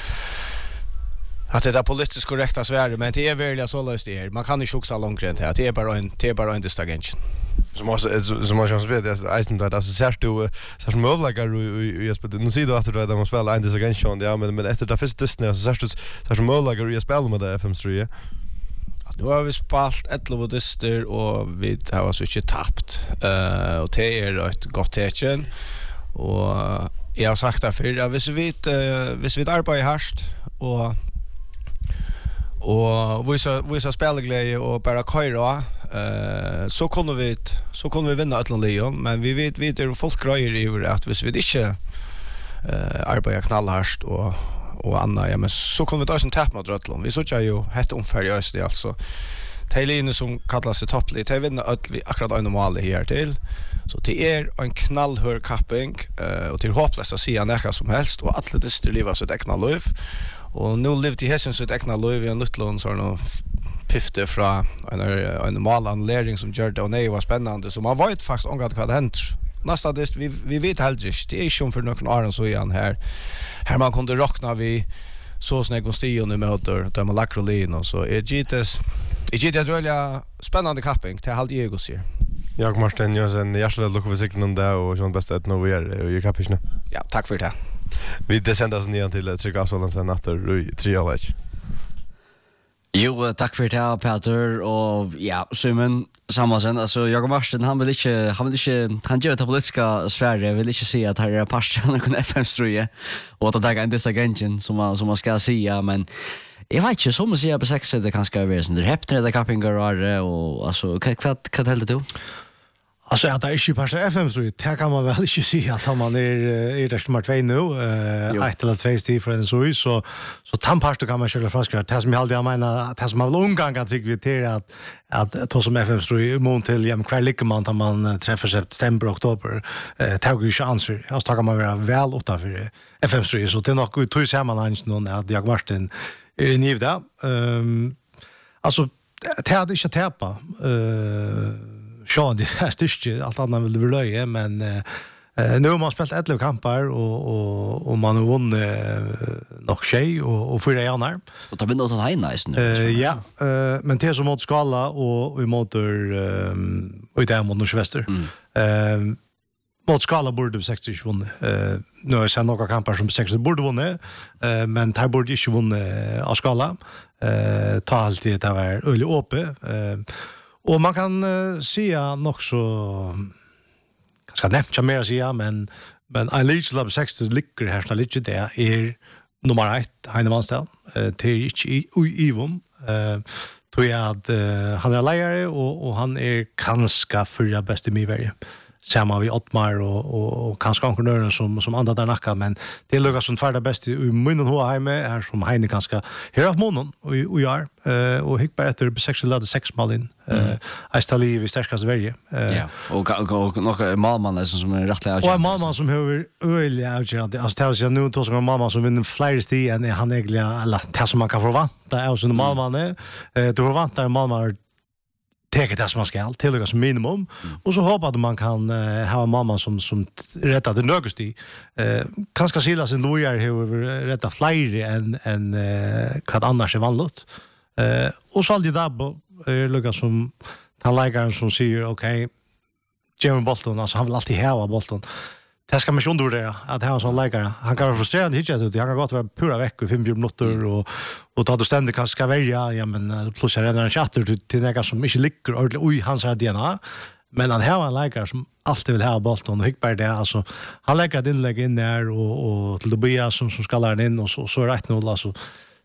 att det är politiskt korrekt att svära men det är väl så löst det är man kan inte också långt rent här det är bara en det är bara en distagens som måste som måste spela det isen där alltså ser du så som möjliga och jag spelar nu ser du att det måste spela en distagens ja men men efter det första så ser du så som möjliga och jag spelar med det F M tre. Nu har vi spalt elva dyster och vi har alltså inte tappt. Uh, och det är ett gott tecken. Och jag har sagt det för att hvis vi, uh, hvis vi arbetar härst och och visa visa spelglädje och bara köra eh så kommer vi så kommer vi vinna Atlant Leon men vi vet vi det folk grejer i att hvis vi inte eh arbetar knallhärst och och Anna ja men så kommer vi ta en tapp mot Rötland. Vi såg ju hett omfärg öst det alltså. Tejline som kallas sig toppligt. Det vinner öll vi akkurat en normal här till. Så det är en knallhör kapping eh och till hopplösa sidan näka som helst och alla det livet så det knall liv. Och nu liv till hästen så det knall liv i en Lutland så nu pifte fra en, en malannullering som gjør det, og nej var spännande, så man vet faktisk omgatt hva det hent. Nästa dist, vi, vi vet helt ikke, det er ikke om for noen år så igjen her, her man kunde råkna vi så snägg och stion i möter, där man lackar lin och så är gittes, är gittes röliga spännande kapping till halv ego ser. Jag Martin gör en hjärtligt lucka för sikten där och sånt bästa att nå är och jag kappis nu. Ja, tack för det. Vi det sända oss ner till Tryck Asfalten sen efter tre år. Jo, tack för det Peter och ja, Simon samma sen alltså Jakob Marsten han vill inte han vill inte han gör det politiska Sverige vill inte se att här är passion och F M-ströje och att ta en disagenten som man som man ska säga men jag vet inte som man säger på sex det kanske vara sån där häptner det campingar och alltså vad vad hällde du? Alltså att det är inte bara F M så det kan man väl inte säga att man är är det smart två nu eh ett eller två steg för den så så så tampast kan man köra fast att det som jag alltid menar att det som har omgång att tycker vi till att att ta som F M så i mån till jam kvar lika man att man träffar september oktober eh tar ju chans för alltså tar man vara väl åtta för F M så så det är nog ut i sammanhang någon att jag Martin är ni där ehm alltså det hade inte täppa eh Sean det är styrke allt annat vill vi löje men eh nu har man spelat elva kamper och och och man har vunnit nog tjej och och fyra januari och det blir något att nice nu. Eh ja, eh men det är som mot skala och i motor ehm och där mot Nordväster. Ehm mot skala borde vi sextio vunnit. Eh nu är det några kamper som sextio borde vunnit eh men där borde inte vunnit av skala. Eh ta alltid det var öle uppe eh och man kan uh, säga nog så kanske nämnt jag mer att säga men men I Leeds Lab sextio ligger här så lite där är nummer ett Heine Mansell uh, till i Ivon eh tror jag att uh, han är lärare och och han är kanske förra bästa i Sverige. Samma vi Ottmar och och, och kanske konkurrenter som som andra där nacka men det är Lucas som färda bäst i munnen ho hemma här som Heine ganska här av månen och och gör eh och hick bara efter sexuella sex mål in eh Astali vi starkaste Sverige eh ja och och några malman som är rättliga och en malman som har öliga avgörande alltså det är nu då som en malman som vinner flera steg än han egentligen eller det som man kan förvänta är som malman eh du förväntar en malman tar det som man ska till det som minimum mm. och så hoppas man kan uh, ha en mamma som som rättar det nögst i eh kanske skilla sin lawyer hur rätta flyger än än uh, vad annars är vanligt eh och så alltid där uh, Lucas som han lägger som säger okej okay, Jeremy Bolton alltså han vill alltid ha Bolton. Det ska man ju undersöka att han som lägger han kan vara frustrerad hitcha ut han kan gott vara pura veck i fem minuter och och ta då ständigt kanske ska välja ja men plus är en chatter till några som inte ligger ordentligt oj hans D N A men han har en lägger som alltid vill ha Bolton och Hickberg det alltså han lägger ett inlägg in där och och till Tobias som som ska lära in och så så rätt noll alltså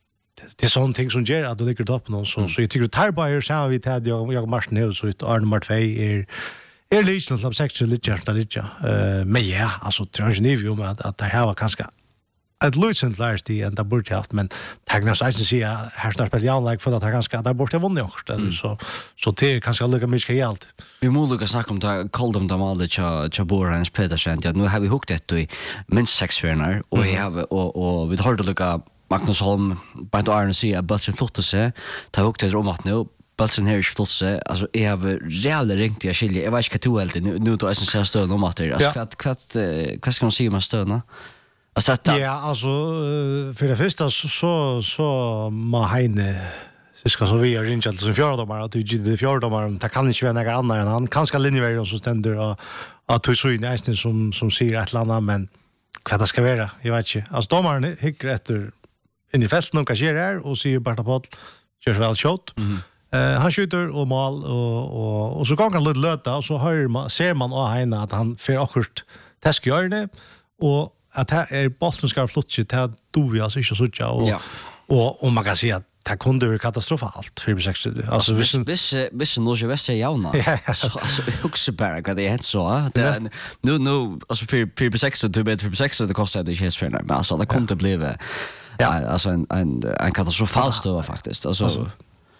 det är sånt ting som gör att det ligger toppen och så så jag tycker Tarbayer så har vi tagit jag jag Martin nu så ut Arne Martvei är är Leeds Lab sextio lite just lite eh men ja alltså transnivio med att att det här var ganska ett lucent last i ända bort haft men tagnas jag ser här står special like för att det ganska där bort vunnit också så så det kanske lika mycket helt. Vi måste lukka snacka om det Coldham Damale cha cha Borans Petersen ja nu har vi hukt det i minst sex vänner och vi har och och vi har det lukka Magnus Holm på att Arne säger att Bulsen flotte sig ta hukt det om att nu Bulsen här är flotte sig alltså är har reella ringt jag skiljer jag vet inte vad du helt nu då är sen stöd om att det alltså vad vad vad ska man säga om stödna alltså att ja alltså för det första så så så ma Heine så ska så vi är inte alltså fjärdomar att du det fjärdomar det kan inte vara några andra än han kanske linjevärdar så ständer och att du så i nästan som som säger ett landa men vad det ska vara jag vet inte alltså domaren hickar efter in i fältet någon kanske är och ser bara på kör väl shot eh han skjuter och mål och och och så går han lite löta och så hör man ser man och Heine att han för akkurat täskgörne och att det är Bolton ska flutcha det då vi alltså inte så tjå och ja. och och man kan säga att det kunde vara katastrofalt för sextio alltså vis vis vis nog jag säger jauna alltså också bara vad det är så det nu nu alltså för för sextio du vet för sextio det kostar det inte för men alltså det kommer att bli ja alltså en en en katastrofal stöva faktiskt alltså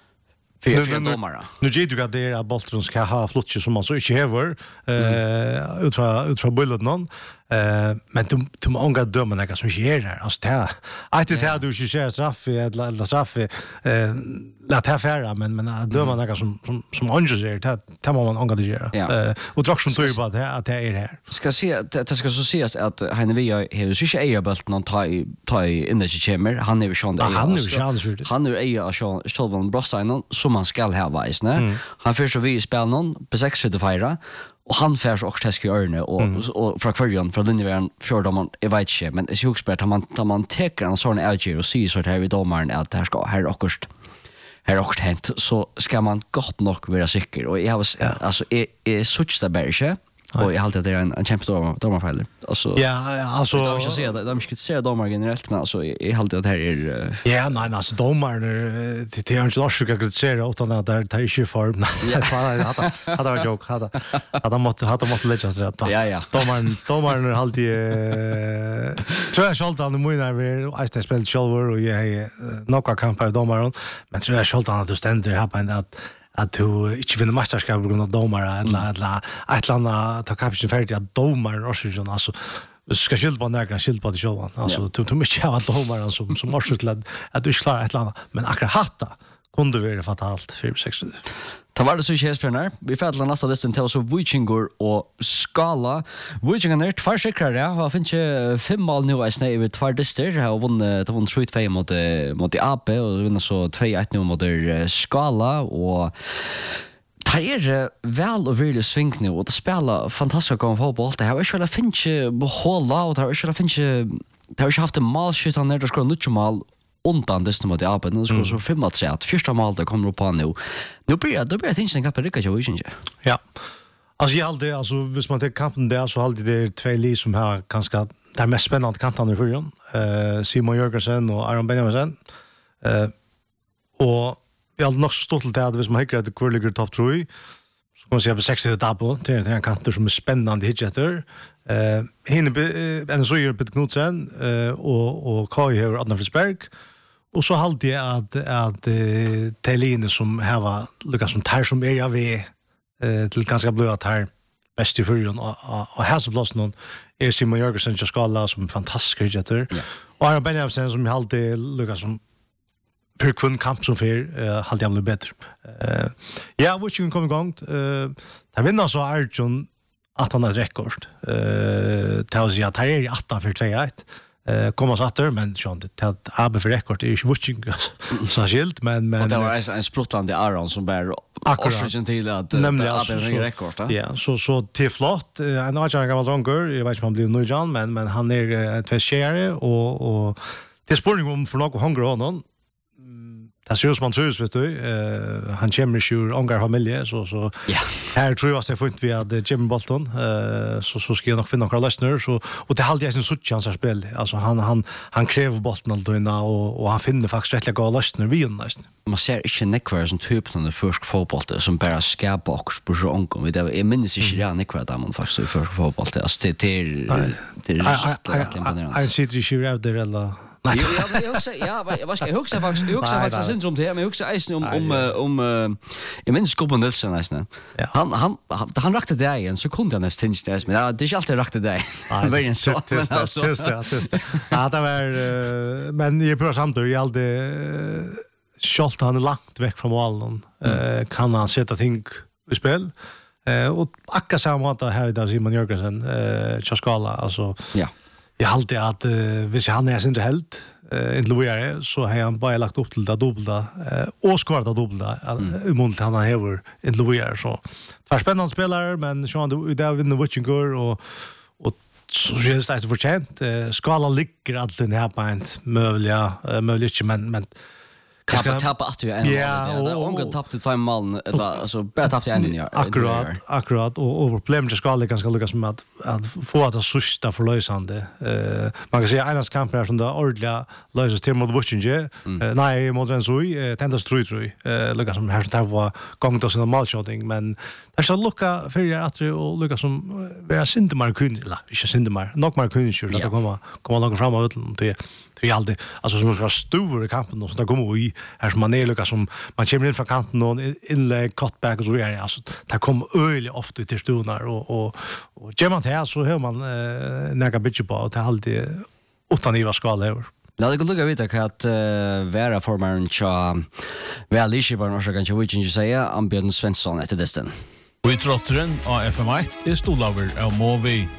för för domarna. Nu ger du att det är att Bolton ska ha flutcher som man så inte häver eh utra utra bullet någon Eh men du du må ånga döma några som ger där. Alltså det att det här du inte ser straff eller eller straff eh låt här färra men men döma några som som som anges det det tar man ånga det göra. Eh och dock som tror på det att det är här. Ska se det ska så ses att han vi har ju så inte bulten någon ta ta in det chamber. Han är ju sån där. Han är ju chans Han är ju så Stolban Brossainen som man ska ha vis, ne? Han för så vi spelar någon på sex för det fyra. Och han fär så också täska örne och mm. och från kvarjon från linjen fjärde man jag vet inte men det är ju också att man tar man tar en sån alger och ser så här vid domaren att det här ska här också här också hänt så ska man gott nog vara säker och jag har alltså är är switch där bara och jag har alltid det är en en champion domarfäller alltså ja alltså jag vill säga det de ska se domar generellt men alltså jag har alltid det här är ja nej alltså domar det det är inte så ska kritisera utan att det är ju form ja hade hade var joke hade hade måste hade måste lägga sig rätt ja ja domar domar är alltid tror jag skall ta det mycket när vi är spelar shoulder och jag är några kamper domar men tror jag skall ta att du ständer här på en att att du inte vinner mästerskap på grund av domare eller eller ett landa ta kapten färdigt att domaren också så alltså ska skilda på några skilda på det själva alltså du du måste ha domaren som som måste till att du klarar ett landa men akkurat hatta kunde vara fatalt för sex. Ta var det så kjæsperner. Vi fætla nästa listan till så Vikingur og Skala. Vikingur er tvær sikrar, ja. Har finnet fem mål nu i snei ved tvær dister. Har vunnet, det vunnet tre två mot, mot A P, og vinner så två ett nu mot Skala, og det er vel og virkelig sving nu, og det spiller fantastisk om fotball. Det har ikke finnet behålla, og det har ikke finnet, det har ikke haft en målskytt, han er der skår nuttje mål, undan det mot A P. Nu ska så fem att säga att första målet kommer upp på nu. Nu blir det blir det inte kan rycka ju inte. Ja. Alltså jag alltid alltså hvis man tar kampen där så alltid det två lag som har ganska det mest spännande kanterna i förrän. Eh Simon Jörgensen och Aron Benjamin. Eh och jag har nog stått till att hvis man hickar att det ligger topp tre så kan man se på sextio double till en kanter som är spännande hitjetter. Eh hinner en så gör Peter Knudsen eh och och Kai har Adnan Frisberg. Och så halt det att att eh, Teline som här var Lucas som tar som är jag vi eh till ganska blå att här bäst i förrun och och här så plats någon är Simon Jörgensen just skala som fantastisk hitjetter. Och Aron Benjamin som halt det Lucas som för kvinn kamp så för uh, halt jag blir bättre. Eh uh, ja, vad ska komma igång? Eh uh, där vinner så Arjun att han har rekord. Eh tar sig att här är åtta för två ett. Eh kommer så åter men Sean det att AB för rekord är ju watching så skilt men men och det var en, en spruttande Aron som bär orsaken till att AB för rekord. Ja, så så till flott en annan gammal dronker, jag vet inte om han blir nöjd men men han är ett tjejare och och det spårning om för något hunger honom. Det ser ut som man tror, vet du. Uh, han kommer ju ur ångar familje, så, så ja. Här tror jag att jag får inte vi hade Jim Bolton, uh, så, så ska jag nog finna några lösningar. Så, och det är alltid en sutt chans att spela. Alltså, han, han, han kräver Bolton allt innan, och, och han finner faktiskt rättliga goda lösningar vid honom. Man ser inte nekvar som typen av försk fotboll som bara skapar också på så ångom. Jag minns inte det nekvar där man faktiskt i försk fotboll. Alltså, det är rätt imponerande. Jag sitter i kyr där eller... Jo, ja, jag också ja, vad ska jag också faktiskt jag också faktiskt syndrom det här men jag också är om om om jag minns Gobben Nilsson nästan. Han han han rakte det igen så kunde han nästan inte men det är inte alltid rakte det. Det var ju så men alltså just det just det. Ja, det var men i bra samtal jag alltid skolt han långt veck från målen. Eh kan han sätta ting i spel. Eh och akkurat samma att här där Simon Jörgensen eh Chaskala alltså. Ja. Jag har alltid att uh, hvis han är sin helt uh, inte Louis så har han bara lagt upp till det dubbla uh, och skvarat det dubbla i målet han har inte Louis så det var spännande spelare men så han där vinner Vikingur och och så känns det så förtjänt uh, skala ligger alltid här på en möjliga uh, möjligt men men Tappa tappa att ju en ja och hon tappade två mål eller alltså bara tappade en i år. Akkurat akkurat och och problemet ska ligga ganska lyckas med att att få att susta förlösande. Eh man kan säga enas kamper som där ordliga löses till mot Washington. Nej mot den så i tendas tror tror. Eh lyckas som här så var gångt oss en målshooting men det ska lucka för att och lyckas som vara Sindemar kunde eller inte Sindemar nog mer kunde ju att komma komma långt fram ut det vi alltid alltså som ska stora kampen och så där kommer vi här som man är lucka som man kommer in från kanten och inlägg cutback och så vidare alltså det kommer öliga ofta till stonar och och och ger man det så hör man eh några bitch på att alltid utan i vad skala över. Ja, det går lugga vita att uh, vara formaren cha väl i var några kanske vi kan ju säga Ambjörn Svensson efter desten. Och i trottren av F M ett är stolaver av Movi.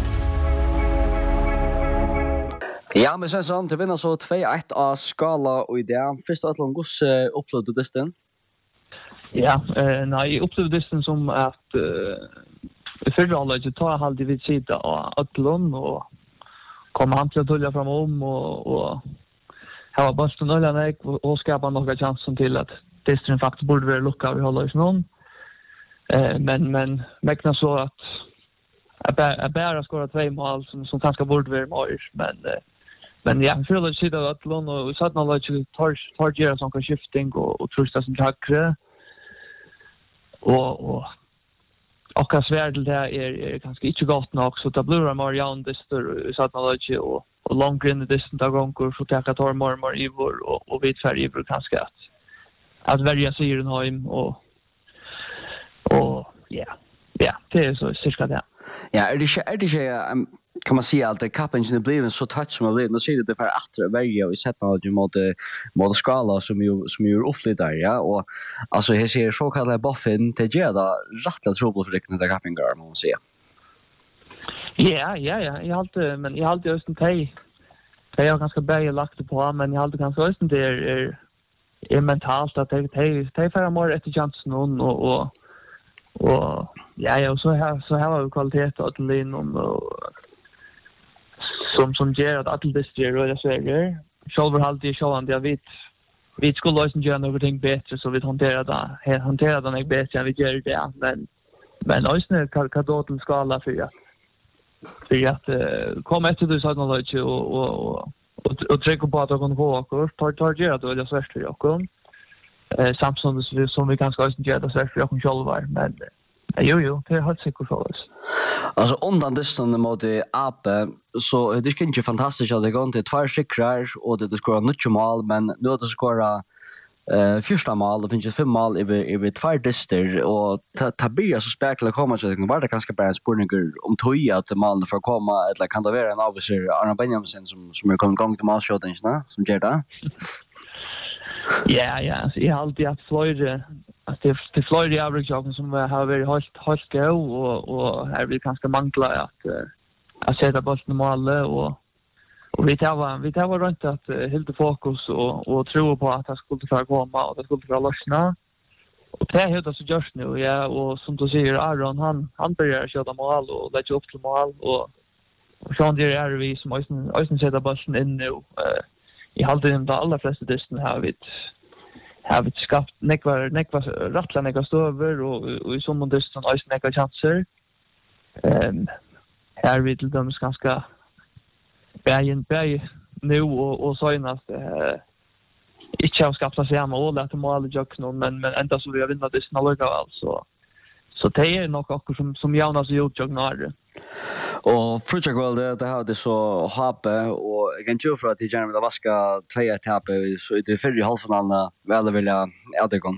Ja, men Svensson, det vinner så två ett av skala och idé. Först att långos uh, upplevde desten. Ja, eh nej, upplevde desten som att uh, förra året tar halvt vid sida av Atlon och kommer han till att tulla fram om och, och här var Boston Öllanäck och skapar några chanser till att Destrin faktiskt borde vara lucka vi håller oss någon. Eh, men men mäkna så att jag bara skora två mål som, som kanske borde vara mål. Men, eh, men ja, jag följer att sitta att Lund och satt någon lite tar, tar göra som kan skifting och, och trusta som tackre. Och, och Och kas värld där är är ganska inte gott nog så det blir mer jämnt det står så att man lägger och och långt in det där gånger så tar jag tar mer mer i vår och och vet för i vår ganska att att välja sig i hem och och ja ja det är så cirka det. Ja, är det är det um, kan man säga att det kappen inte blir så touch som det nu ser det för att välja och sätta något mot mot skala som ju som ju offligt där ja och alltså här ser så kallade buffen till gärda rättligt trouble för det där kappen går man säga. Ja, ja, ja, jag har alltid men jag har alltid just en tej. Det är ganska bättre lagt på men jag har alltid ganska just det är är mentalt att det tej tej för mer efter chansen och och och ja, ja, så här så här har vi kvalitet att lin och som som ger att all det ger och så är själva halt det showan det vet vi skulle lösa göra någonting bättre så vi hanterar det hanterar det bättre än vi gör det men men alltså kan kan då till skala för att för att uh, komma efter det så att något och och och och trycka på att de får åka tar tar det då det svårt för jag eh Samsung som vi kanske också gör det svårt för jag själva men jo jo det har säkert så. Alltså undan distan mot A P så det är inte fantastiskt att det går till två skickrar och det skora mycket mål men nu att skora eh första mål det finns fem mål i i två dister och ta börja så spekla komma så det var det kanske bara en spurningar om tog att målen för komma eller kan det vara en officer Arne Benjamin som som är kommit igång till målshoten som gör det. Ja, ja, så jag har alltid haft Florida att det det Florida average jobben som har varit helt helt gå och och här vill ganska mangla att att sätta bollen i mål och och vi tar vi tar runt att hålla fokus och och tro på att det skulle få komma och det skulle få lossna. Och det är det så just nu ja och som du säger Aron han han börjar köra mål och lägga upp till mål och och så det är vi som måste måste sätta bollen in nu. I halde dem da alla flesta disten har vi har vi skapt nekvar nekvar rattla nekvar stover og, og i sommon disten også nekvar chanser. Um, her vi til dem ganska bægen bæg nu og, og søgnast uh, ikke har skapt seg hjemme og lette måle jøkken men, men enda så vi har vinnet disten allikevel så, så det er nok akkur som, som Jonas har gjort jøkken har. Och Frutja Gold det har det så hape och jag kan ju för att det gärna vill vaska två etappe så det är för i halvfinalen väl vill jag återgå.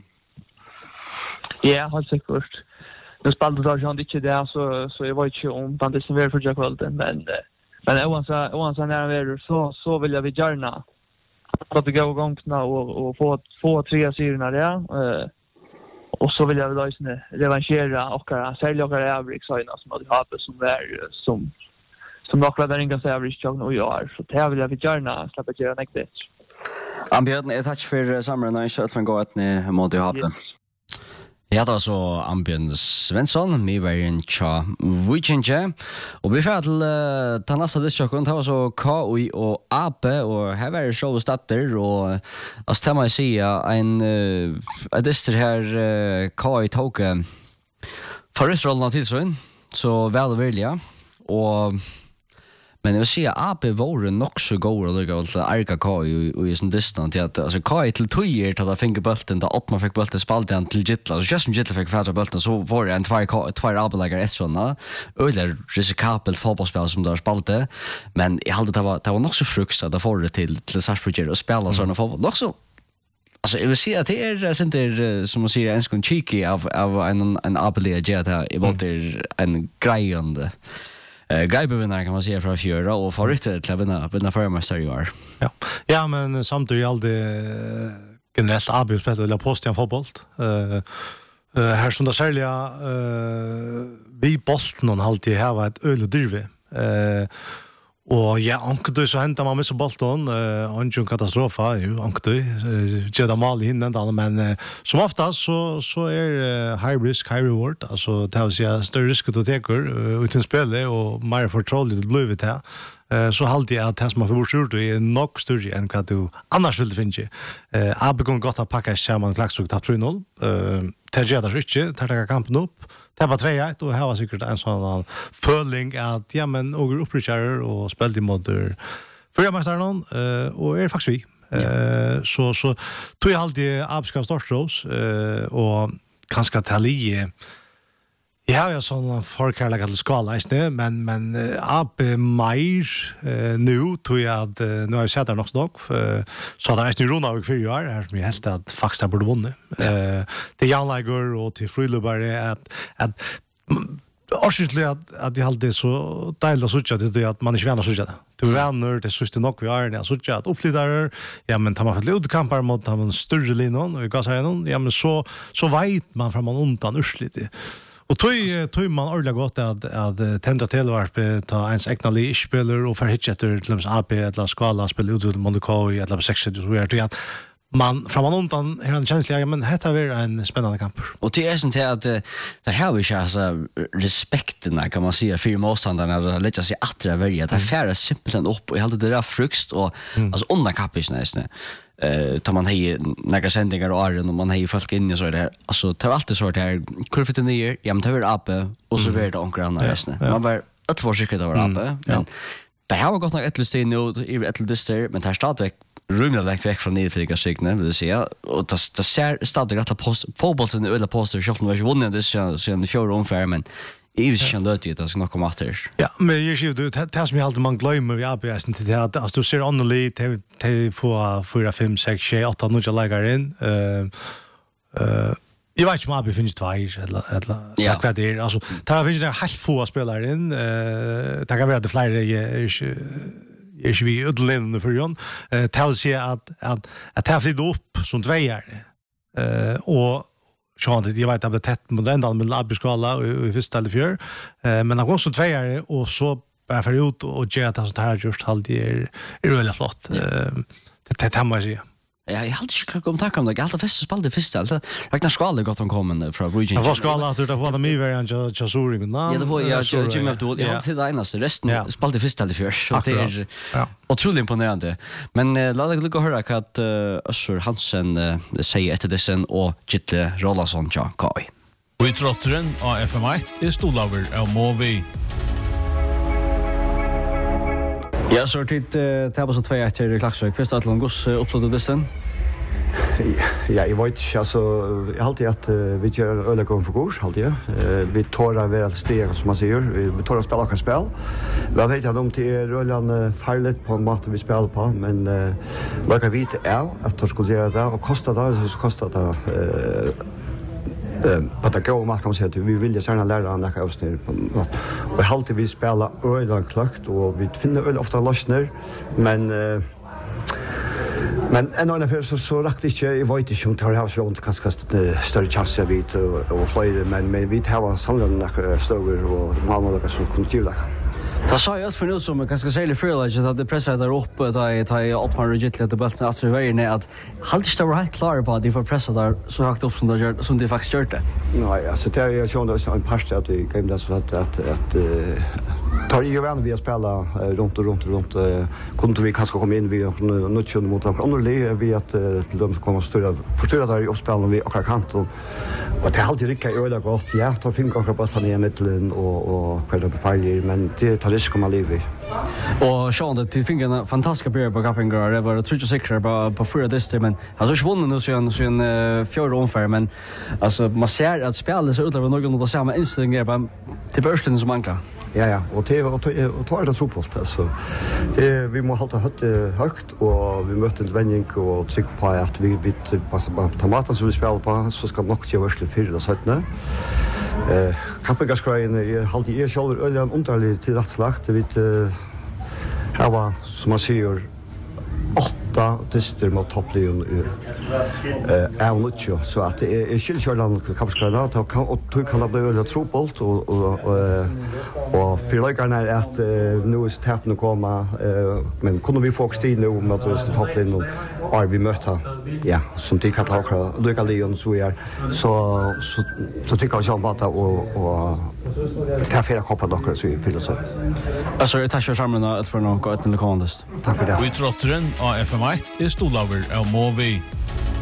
Ja, har säkert. Nu spelade då Jean Diche där så så jag var ju om den det server för Frutja Gold men men jag var så var så när så så vill jag vi gärna att det går igång nu och och få få tre serier där eh och så vill jag då ju revanschera och sälja och average så innan som hade haft som är som som några där inga average jag nu gör så det vill jag vi gärna släppa göra nästa. Ambjörn är tack för sommaren och så att man går att ni mot ha det. Ja, det var så Ambjörn Svensson, vi var i en tja weekendje. Og vi får til uh, ta næsta disjokken, det var så K O I og A P, og her var det show statter, og altså det må jeg si, en uh, dister her uh, K O I tog uh, forrestrollen av tidsrøyen, så vel og virkelig, og men jag vill säga att A P var nog så går och lika väl Arka K och i sin distan till att alltså K till tojer till att finka bulten där att man fick bulten spalt den till Gittla så just som Gittla fick färdra bulten så var det en två två arbetlägare S såna eller riskabelt fotbollsspel som där spalte men jag hade det var det var nog så frukt att det får det till till Sarsbridger och spela såna fotboll nog så Alltså jag vill säga att det är inte som man säger en skon cheeky av av en en apeliga jet här i botter en grejande eh grejbevinnare kan man säga från fjärra och favoriter till att vinna vinna förmästare i år. Ja. Ja, men samtidigt alltid generellt A B spelar eller post i fotboll. Eh Uh, här som det särliga uh, vi bollen och alltid här var ett öl och drive. Uh, och ja, ankdu så händer man med så bollen uh, och en katastrofa ju ankdu uh, gör mål in den men uh, som ofta så så är uh, high risk high reward alltså det har så större risk att ta uh, utan spel och mer för troll det blir det här. Uh, så halde jag att det som har förbort gjort är nog större än vad du annars vill finna. Uh, Abbe kommer gott att packa samman klackstruk tapp tre noll. Uh, det gör det så inte, det tar kampen upp. Det var två ett och här var säkert en sån feeling att ja men och uppreachar och spelade mot förra mästaren uh, och är faktiskt vi. Uh, ja. Så så tog jag alltid Abska startros uh, och kanske Talie. Ja, jag sån förkärlek till skala istället men men uh, ab mer uh, nu tror jag att uh, nu har jag sett det nog nog uh, så där är det Rona och fyra år här som jag helt att faktiskt borde vinna. Eh uh, det Jan Lager och till Frylubare att att Årsutlig att att det alltid så deilt så att det att man inte vänner så att du vänner det så nog vi är när så att uppflyttare ja men tar man för lite kampar mot han större linjen och gasar någon ja men så så vet man från man undan ursligt. Och tog tog man ordentligt gott att att tända tillvarp ta ens egna lispelare och för hitchetter till A P eller skala spela ut mot Monaco eller sex så är det att man från man undan är en känsla men detta är en spännande kamp. Och det är sånt att det här vi ska så respekten kan man säga för motståndarna att lägga sig att det är det färre simpelt upp och helt det där frukt och mm. alltså underkappis nästan. Eh tar man hej några sändningar och arren och man hej folk in i så där alltså det var alltid så där kurvigt ner ja men det var uppe och så var det ankra andra resten man var att var säkert det var uppe men det har gått något ett lite nu i ett lite men det står rummet väck väck från nedflyga signen vill säga och det det ser stadigt att post fotbollen eller poster skjuter var ju vunnen det så sen i fjärde omgången men i vis kan det ju att ska komma åter. Ja, men jag ser du det som jag alltid man glömmer i A B S till det att du ser underly till till få fyra fem sex sju åtta nu jag lägger in eh eh jag vet inte om A B finns två eller eller ja vad det är alltså tar finns det helt få spelare in eh det kan vara det fler är är vi utländska för Jon eh tells sig att att att ta flyt upp som två är eh och så det jag vet att det tätt mot ända med labbskala och i första eller fjärde eh men det går så två är och så bara för ut och ge att sånt här just halt är är väldigt flott eh det tätt hemma sig. Ja, jag hade inte klart om tack om det. Jag hade fest spelade första alltså. Räknar skala gott om kommer från Region. Jag var skala att det var de mer än jag Chasuri men ja, det var jag Jimmy Abdul. Jag hade till det ena så resten spelade första eller fjärde så det är otroligt imponerande. Men låt oss lucka höra att Össur Hansen säger efter det sen och Kittle Rollason ja Kai. Och i trottren av F M ett är stolaver av Movi. Ja, så tid det var så två ett i Klaxvik. Först att Longos upplåtade dessen. Ja, jag vet inte alltså jag har alltid att vi gör öle kom för kurs alltid. Vi tar av väl steg som man säger. Vi tar och spelar kan spel. Jag vet att de till rollen farligt på mat vi spelar på men vad kan vi veta är att det skulle göra det och kosta det så kostar det eh på det går man kan säga att vi vill ju gärna lära andra avsnitt och vi alltid vi spelar öle klart och vi finner öle ofta lösningar men Men en annan för så så rakt inte i vet inte om det har så runt kanske större chanser vid och flyger men men vi har samlat några stöver och man har så kunde ju Ta sa jag för nu som ganska sällan för att det pressar där uppe där tar jag åt man rejält det bulten att det är ner att halt inte var helt klar på det för pressa där så högt upp som det gör som det faktiskt gjort det. Nej, alltså det är ju så en past att vi kan det så att att att tar ju vem vi spelar runt och runt och runt kunde vi kanske komma in vi nu kör mot andra läge vi att till de kommer störa förstöra där i uppspelen vi och kant och och det är alltid lika öde gott ja tar finka på bollen i mitten och och själva på fälgen men det tar risk om man lever Och Sean det till fingrarna fantastiska början på Kappingar. Det var tror jag säkert på på förra distrikt men alltså inte vunnit nu så så en uh, fjärde omfär men alltså man ser att spelet så utöver någon av samma inställningar på till börsen som mankar. Ja ja, och det och och tar det truppelt alltså. Det vi måste hålla högt högt och vi möter en vändning och tryck på att vi vi passar på tomater som vi spelar på så ska nog ge värskel för det sjutton. Eh Kappingarskrein är halt i er själv öljan underligt till rättslag det vet här var som man ser åtta dyster mot topplion eh är lucho så att det är skillkördan Kappingarskrein att kan och du kan bli öl truppelt och och och för läkarna är att nu är täppen att komma men kunde vi få tid nu med att topplion och är vi möta ja som det kan ha Luka Leon så är så så så tycker jag att och och ta för att hoppa dockar så för det så. Alltså det tar sig samman att för något att det kan. Tack för det. Vi trottren av F M ett är stolaver av Movi.